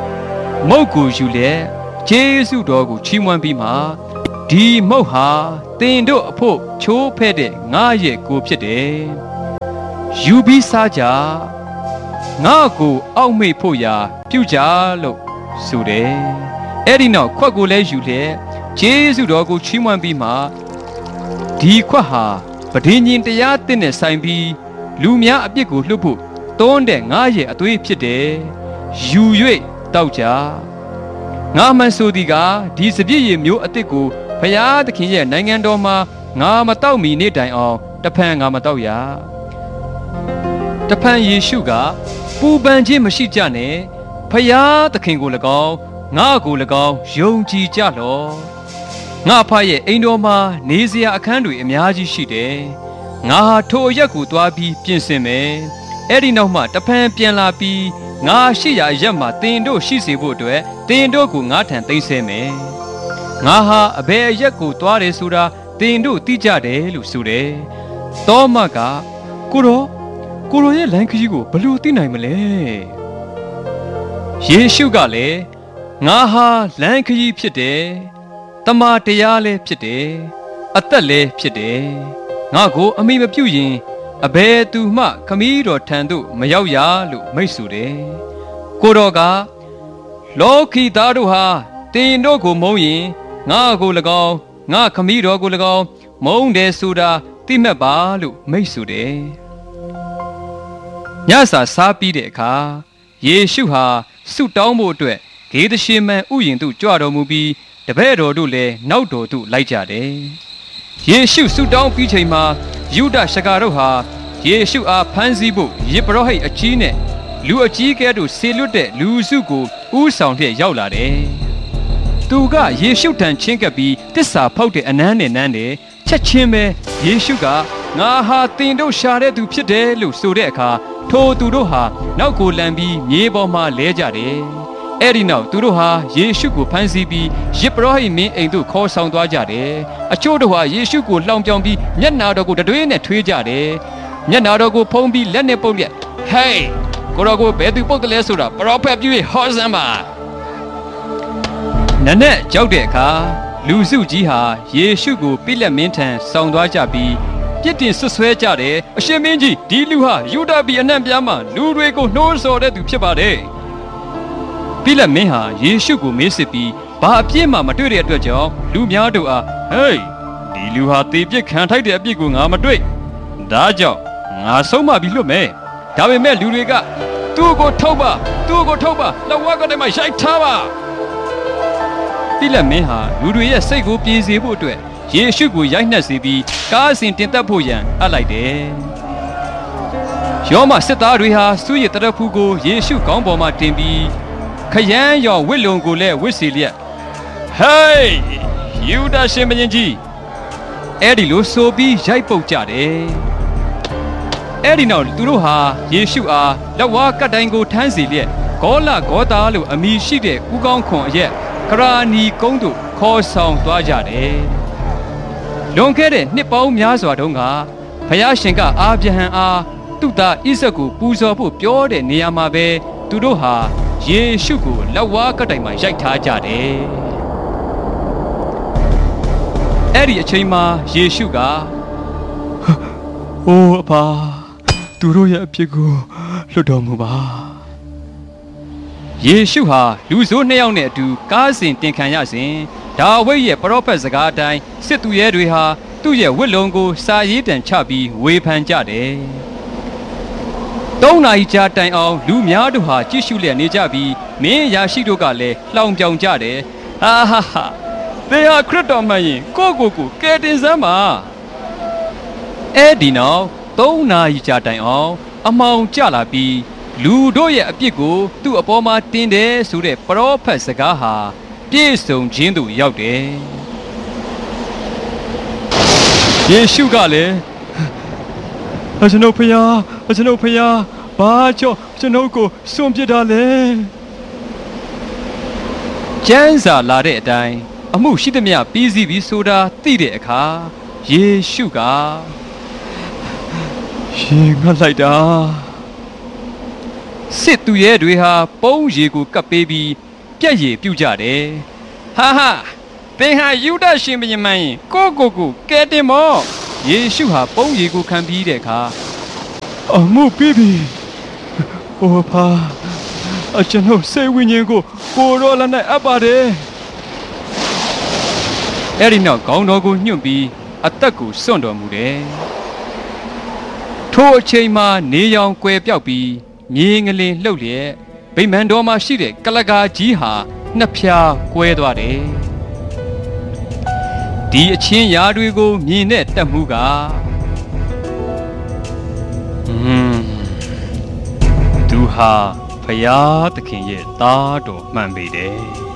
မုတ်ကိုယူလျက်ယေရှုတော်ကိုချီးမွမ်းပြီးမှဒီမုတ်ဟာတင်တို့အဖို့ချိုးဖဲ့တဲ့ငါရဲ့ကိုဖြစ်တယ်ယူပြီးစားကြငါကိုအောက်မေ့ဖို့ရာပြုကြလို့ဆိုတယ်အဲ့ဒီနောက်ခွက်ကိုလည်းယူလျက်ဂျေဇုတော်ကိုချီးမွမ်းပြီးမှဒီခွက်ဟာပဋိညာဉ်တရားသစ်နဲ့ဆိုင်ပြီးလူများအပြစ်ကိုလှုပ်ဖို့တွန်းတဲ့ငါရဲ့အသွေးဖြစ်တယ်ယူ၍တောက်ကြငါမှန်ဆိုသည်ကဒီစပြည့်ရည်မျိုးအစ်စ်ကိုဘုရားသခင်ရဲ့နိုင်ငံတော်မှာငါမတောက်မီနေ့တိုင်အောင်တဖန်ငါမတောက်ရတဖန်ယေရှုကပူပန်ခြင်းမရှိကြနဲ့ဘုရားသခင်ကို၎င်းငါကို၎င်းယုံကြည်ကြလော့ငါဖရဲ့အိမ်တော်မှာနေစရာအခန်းတွေအများကြီးရှိတယ်ငါဟာထိုအရက်ကိုသွားပြီးပြင်ဆင်မယ်အဲ့ဒီနောက်မှတဖန်ပြန်လာပြီးငါရှိရာရက်မှာတင်တို့ရှိစေဖို့အတွက်တင်တို့ကိုငါထံသိမ်းဆဲမယ်ငါဟာအဘယ်အရက်ကိုသွားတယ်ဆိုတာတင်တို့သိကြတယ်လို့ဆိုတယ်တောမကကိုရောကိုရောရဲ့လမ်းခရီးကိုဘယ်လိုသိနိုင်မလဲယေရှုကလည်းငါဟာလမ်းခရီးဖြစ်တယ်တမန်တရားလည်းဖြစ်တယ်အသက်လည်းဖြစ်တယ်ငါကိုအမိမပြုတ်ရင်အဘယ်သူမှခမည်းတော်ထံသို့မရောက်ရလို့မိတ်ဆိုတယ်ကိုတော်ကလောကီသားတို့ဟာတင်တို့ကိုမုန်းရင်ငါကို၎င်းငါခမည်းတော်ကို၎င်းမုန်းတယ်ဆိုတာသိမှတ်ပါလို့မိတ်ဆိုတယ်ညစာစားပြီးတဲ့အခါယေရှုဟာဆုတောင်းဖို့အတွက်ဂေသရှေမန်ဥယျာဉ်သို့ကြွတော်မူပြီးတပည့်တော်တို့လည်းနောက်တော်သို့လိုက်ကြတယ်ယေရှုဆုတောင်းပြီးချိန်မှာယူဒရှကာတို့ဟာယေရှုအားဖမ်းဆီးဖို့ယေပရောဟိတ်အကြီးနဲ့လူအကြီးကဲတို့ဆေလွတ်တဲ့လူစုကိုဥဆောင်လျက်ရောက်လာတယ်သူကယေရှုထံချင်းကပ်ပြီးတစ္ဆာဖောက်တဲ့အနမ်းနဲ့နမ်းတယ်ချက်ချင်းပဲယေရှုကငါဟာတင်တို့ရှာတဲ့သူဖြစ်တယ်လို့ဆိုတဲ့အခါထိုသူတို့ဟာနောက်ကိုလန်ပြီးမြေပေါ်မှာလဲကြတယ်အဲ့ဒီနောက်သူတို့ဟာယေရှုကိုဖမ်းဆီးပြီးယေပရောဟိတ်မင်းအိမ်သို့ခေါ်ဆောင်သွားကြတယ်အချို့တို့ဟာယေရှုကိုလှောင်ပြောင်ပြီးမျက်နာတော်ကိုတတွေးနဲ့ထွေးကြတယ်မျက်နာတော်ကိုဖုံးပြီးလက်နဲ့ပုတ်လက်ဟေးကိုတော်ကိုဘယ်သူပုတ်တယ်လဲဆိုတာပရောဖက်ပြု၍ဟောစမ်းပါနနက်ကြောက်တဲ့အခါလူစုကြီးဟာယေရှုကိုပိလက်မင်းထံဆောင်သွားကြပြီးပြစ်တင်ဆွဆွဲကြတယ်အရှင်မင်းကြီးဒီလူဟာယူဒပြည်အနှံ့ပြားမှလူတွေကိုနှိုးဆော်တဲ့သူဖြစ်ပါတယ်ပိလက်မင်းဟာယေရှုကိုမေးစစ်ပြီးဘာအပြစ်မှမတွေ့တဲ့အတွက်ကြောင့်လူများတို့အားဟေးဒီလူဟာတေပြစ်ခံထိုက်တဲ့အပြစ်ကိုငါမတွေ့ဒါကြောင့်ငါဆုံးမပြီးလွတ်မယ်ဒါပေမဲ့လူတွေကသူ့ကိုထုတ်ပါသူ့ကိုထုတ်ပါလက်ဝါးကတည်းကရိုက်ထားပါပိလက်မင်းဟာလူတွေရဲ့စိတ်ကိုပြေစေဖို့အတွက်ယေရှုကိုရိုက်နှက်စေပြီးကားအစဉ်တင်သက်ဖို့ရန်အပ်လိုက်တယ်ယောမစစ်သားတွေဟာစုရတရဖူကိုယေရှုခေါင်းပေါ်မှာတင်ပြီးခရမ်းရောင်ဝစ်လုံကိုလည်းဝစ်စီလျက်ဟေးယူဒရှင်မင်းကြီးအဲ့ဒီလိုဆိုပြီးရိုက်ပုတ်ကြတယ်အဲ့ဒီနောက်သူတို့ဟာယေရှုအားလက်ဝါးကတ်တိုင်းကိုထမ်းစီလျက်ဂေါလဂေါတာလို့အမည်ရှိတဲ့ဥကောင်းခွန်အရက်ခရာနီကုန်းတို့ခေါ်ဆောင်သွားကြတယ်လွန်ခဲ့တဲ့နှစ်ပေါင်းများစွာတုန်းကဘုရားရှင်ကအာဗြဟံအားသူ့သားဣဇက်ကိုပူဇော်ဖို့ပြောတဲ့နေရာမှာပဲသူတို့ဟာယေရှုကိုလက်ဝါးကတိုင်မှာရိုက်ထားကြတယ်အဲ့ဒီအချိန်မှာယေရှုကအိုးအဖာသူတို့ရဲ့အပြစ်ကိုလွတ်တော်မူပါယေရှုဟာလူဆိုးနှစ်ယောက်နဲ့အတူကားစဉ်တင်ခံရစဉ်ဒါဝိဒ်ရဲ့ပရောဖက်စကားအတိုင်းစစ်သူရဲတွေဟာသူ့ရဲ့ဝတ်လုံကိုစာရေးတံချပြီးဝေဖန်ကြတယ်သုံးနာရီကြာတိုင်အောင်လူများတို့ဟာကြည့်ရှုလျက်နေကြပြီးမင်းရာရှိတို့ကလည်းလှောင်ပြောင်ကြတယ်ဟာဟာဟာသင်ဟာခရစ်တော်မှန်ရင်ကိုကိုကိုကယ်တင်စမ်းပါအဲ့ဒီနောက်သုံးနာရီကြာတိုင်အောင်အမှောင်ကျလာပြီးလူတို့ရဲ့အပြစ်ကိုသူ့အပေါ်မှာတင်တယ်ဆိုတဲ့ပရောဖက်စကားဟာပြည့်စုံခြင်းသို့ရောက်တယ်ယေရှုကလည်းအကျွန်ုပ်ဖျားအကျွန်ုပ်ဖျားဘာကြောင့်ကျွန်ုပ်ကိုစွန့်ပစ်တာလဲကျမ်းစာလာတဲ့အတိုင်းအမှုရှိသမျှပြီးစီးပြီးဆိုတာသိတဲ့အခါယေရှုကရှင်ငါလိုက်တာစစ်သူရဲတွေဟာပုံးရည်ကိုကပ်ပေးပြီးပြက်ရည်ပြုတ်ကြတယ်ဟာဟာသင်ဟာယူဒရှင်ဘုရင်မှန်ရင်ကိုကိုကိုကဲတင်မောယေရှုဟာပုံးရီကိုခံပြီးတဲ့အခါအမှုပြီးပြီအိုဖာအကျွန်ုပ်စိတ်ဝိညာဉ်ကိုကိုရောလက်နဲ့အပ်ပါတယ်အဲ့ဒီနောက်ခေါင်းတော်ကိုညှွန့်ပြီးအသက်ကိုစွန့်တော်မူတယ်ထိုအချိန်မှာနေရောင်ကွယ်ပြောက်ပြီးမြေငလင်လှုပ်လျက်ဗိမာန်တော်မှာရှိတဲ့ကလကာကြီးဟာနှစ်ဖြာကွဲသွားတယ်ဒီအချင်းရာတွေကိုမြင်တဲ့တက်မှုကอืมသူဟာဖယားသခင်ရဲ့သားတော်မှန်ပေတယ်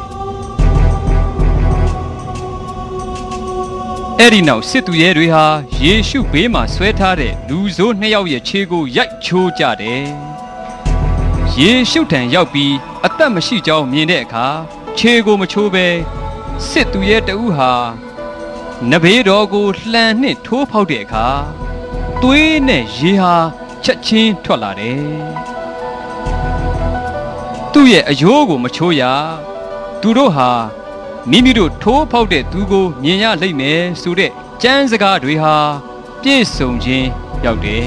အဲ့ဒီနောက်စစ်သူရဲတွေဟာယေရှုဘေးမှာဆွဲထားတဲ့လူဆိုးနှစ်ယောက်ရဲ့ခြေကိုရိုက်ချိုးကြတယ်ယေရှုထံရောက်ပြီးအသက်မရှိကြောင်းမြင်တဲ့အခါခြေကိုမချိုးပဲစစ်သူရဲတဦးဟာနဘေးတော်ကိုလှန်နှင့်ထိုးဖောက်တဲ့အခါသွေးနဲ့ရေဟာချက်ချင်းထွက်လာတယ်သူ့ရဲ့အယိုးကိုမချိုးရသူတို့ဟာမိမိတို့ထိုးဖောက်တဲ့သူကိုမြင်ရလိမ့်မယ်ဆိုတဲ့ကျမ်းစကားတွေဟာပြည့်စုံခြင်းရောက်တယ်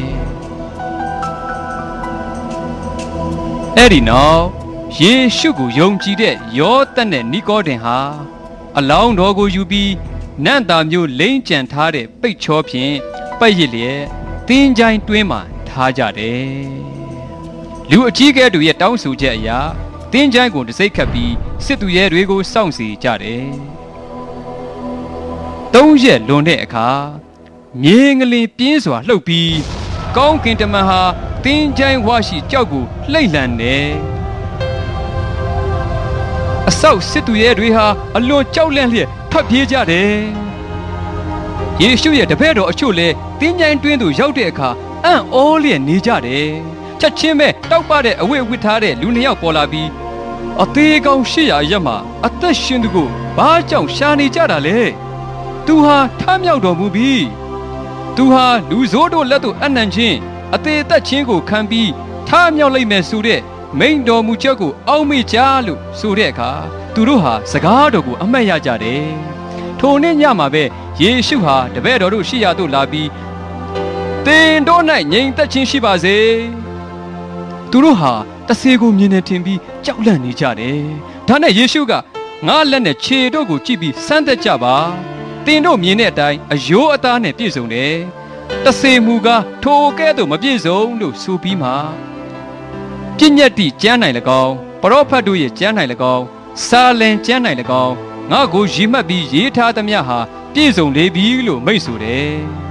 အဲ့ဒီနောက်ယေရှုကိုယုံကြည်တဲ့ယောသတ်နဲ့နီကောဒင်ဟာအလောင်းတော်ကိုယူပြီးနန့်တာမျိုးလိမ့်ကြံထားတဲ့ပိတ်ချောဖြင့်ပတ်ရစ်လျက်သင်္ချိုင်းတွင်းမှာထားကြတယ်လူအကြီးကဲတို့ရဲ့တောင်းဆိုချက်အရာသင်္ချိုင်းကိုတစိမ့်ခတ်ပြီးစစ်သူရဲတွေကိုစောင့်စီကြတယ်သုံးရက်လွန်တဲ့အခါမြေငလင်ပြင်းစွာလှုပ်ပြီးကောင်းကင်တမန်ဟာသင်္ချိုင်းဝါရှိကြောက်ကိုလှိမ့်လှန်တယ်အဆောက်စစ်သူရဲတွေဟာအလွန်ကြောက်လန့်လျက်ထွက်ပြေးကြတယ်ယေရှုရဲ့တပည့်တော်အချို့လည်းသင်္ချိုင်းတွင်းသို့ရောက်တဲ့အခါအံ့ဩလျက်နေကြတယ်ချက်ချင်းပဲတောက်ပတဲ့အဝတ်ဝတ်ထားတဲ့လူနှစ်ယောက်ပေါ်လာပြီးအသေးကောင်ရှစ်ရာရက်မှာအသက်ရှင်သူကိုဘာကြောင့်ရှာနေကြတာလဲသူဟာထမြောက်တော်မူပြီသူဟာလူဆိုးတို့လက်သို့အနံ့ချင်းအသေးသက်ချင်းကိုခံပြီးထမြောက်လိုက်မယ်ဆိုတဲ့မိန်တော်မူချက်ကိုအောက်မေ့ကြလို့ဆိုတဲ့အခါသူတို့ဟာစကားတော်ကိုအမှတ်ရကြတယ်ထိုနေ့ညမှာပဲယေရှုဟာတပည့်တော်တို့ရှိရာသို့လာပြီးသင်တို့၌ငြိမ်သက်ခြင်းရှိပါစေသူတို့ဟာတဆေကိုမြင်နေထင်ပြီးကြောက်လန့်နေကြတယ်ဒါနဲ့ယေရှုကငါလက်နဲ့ခြေတို့ကိုကြည့်ပြီးစမ်းသပ်ကြပါသင်တို့မြင်တဲ့အတိုင်းအယိုးအသားနဲ့ပြည့်စုံတယ်တဆေမူကထိုကဲ့သို့မပြည့်စုံလို့ဆိုပြီးမှပြည့်ညတ်တိကျမ်းနိုင်၎င်းပရောဖက်တို့ရဲ့ကျမ်းနိုင်၎င်းစာလင်ကျမ်းနိုင်၎င်းငါကိုရည်မှတ်ပြီးရေးထားသမျှဟာပြည့်စုံလေပြီလို့မိန့်ဆိုတယ်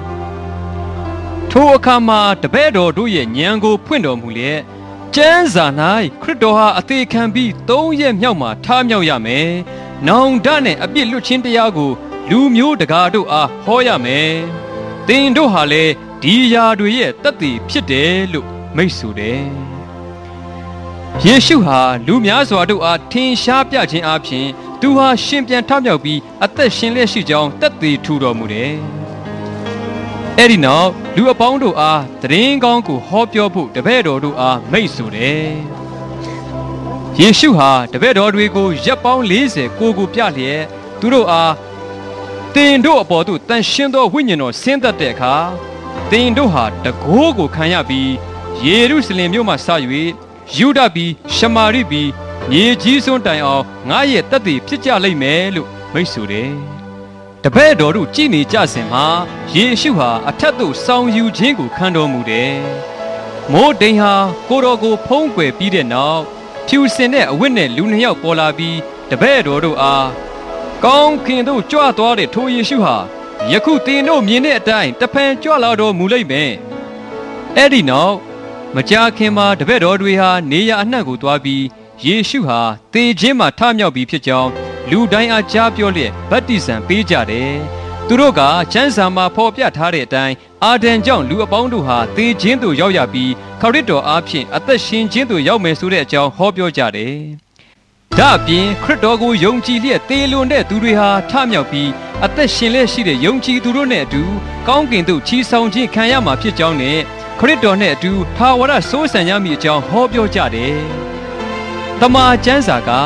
ထိုအခါမှာတပည့်တော်တို့ရဲ့ဉာဏ်ကိုဖွင့်တော်မူလျက်ကျမ်းစာ၌ခရစ်တော်ဟာအသေးခံပြီးသုံးရက်မြောက်မှာထားမြောက်ရမယ်။နောင်တနဲ့အပြစ်လွတ်ခြင်းတရားကိုလူမျိုးတကာတို့အားဟောရမယ်။သင်တို့ဟာလည်းဒီအရာတွေရဲ့သက်သေဖြစ်တယ်လို့မိန့်ဆိုတယ်။ယေရှုဟာလူများစွာတို့အားထင်ရှားပြခြင်းအပြင်သူဟာရှင်ပြန်ထမြောက်ပြီးအသက်ရှင်လျက်ရှိကြောင်းသက်သေထူတော်မူတယ်။အဲ့ဒီနောက်လူအပေါင်းတို့အားသတင်းကောင်းကိုဟောပြောဖို့တပည့်တော်တို့အားမိန့်ဆိုတယ်။ယေရှုဟာတပည့်တော်တွေကိုရက်ပေါင်းလေးဆယ်ကိုကိုပြလျက်သူတို့အားသင်တို့အပေါ်သို့တန်ရှင်းသောဝိညာဉ်တော်ဆင်းသက်တဲ့အခါသင်တို့ဟာတကိုးကိုခံရပြီးယေရုရှလင်မြို့မှစ၍ယူဒပြည်ရှမာရိပြည်မြေကြီးစွန်းတိုင်အောင်ငါရဲ့သက်သေဖြစ်ကြလိမ့်မယ်လို့မိန့်ဆိုတယ်။တပည့်တော်တို့ကြည်နေကြစဉ်မှာယေရှုဟာအထက်သို့ဆောင်ယူခြင်းကိုခံတော်မူတယ်။မိုးတိမ်ဟာကိုတော်ကိုဖုံးကွယ်ပြီးတဲ့နောက်ဖြူစင်တဲ့အဝတ်နဲ့လူနှစ်ယောက်ပေါ်လာပြီးတပည့်တော်တို့အားကောင်းခင်တို့ကြွသွားတဲ့ထိုယေရှုဟာယခုသင်တို့မြင်တဲ့အတိုင်းတဖန်ကြွလာတော်မူလိမ့်မယ်။အဲ့ဒီနောက်မကြာခင်မှာတပည့်တော်တွေဟာနေရအနှံ့ကိုသွားပြီးယေရှုဟာသေခြင်းမှာထမြောက်ပြီးဖြစ်ကြောင်းလူတိုင်းအားကြားပြောလျက်ဗတ္တိဇံပေးကြတယ်။သူတို့ကကျမ်းစာမှာဖော်ပြထားတဲ့အတိုင်းအာဒံကြောင့်လူအပေါင်းတို့ဟာသေခြင်းသို့ရောက်ရပြီးခရစ်တော်အားဖြင့်အသက်ရှင်ခြင်းသို့ရောက်မယ်ဆိုတဲ့အကြောင်းဟောပြောကြတယ်။ဒါ့အပြင်ခရစ်တော်ကိုယုံကြည်လျက်သေလွန်တဲ့သူတွေဟာထမြောက်ပြီးအသက်ရှင်လျက်ရှိတဲ့ယုံကြည်သူတို့နဲ့အတူကောင်းကင်သို့ချီဆောင်ခြင်းခံရမှာဖြစ်ကြောင်းနဲ့ခရစ်တော်နဲ့အတူထာဝရစိုးစံရမည်အကြောင်းဟောပြောကြတယ်။တမန်ကျမ်းစာကယ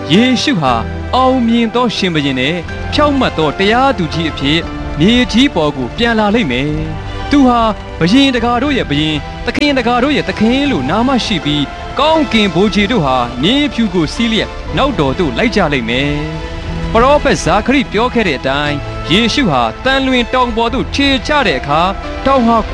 ယေရှုဟာအောင်မြင်သောရှင်ဘုရင်နဲ့ဖြောင့်မတ်သောတရားသူကြီးအဖြစ်မြေကြီးပေါ်ကိုပြန်လာလိမ့်မယ်။သူဟာဘုရင်တကာတို့ရဲ့ဘုရင်သခင်တကာတို့ရဲ့သခင်လို့နာမရှိပြီးကောင်းကင်ဘိုးကြီးတို့ဟာမြေဖြူကိုစီးလျက်နောက်တော်သို့လိုက်ကြလိမ့်မယ်။ပရောဖက်ဇာခရိပြောခဲ့တဲ့အတိုင်းယေရှုဟာတန်လွင်တောင်ပေါ်သို့ခြေချတဲ့အခါတောင်ဟာ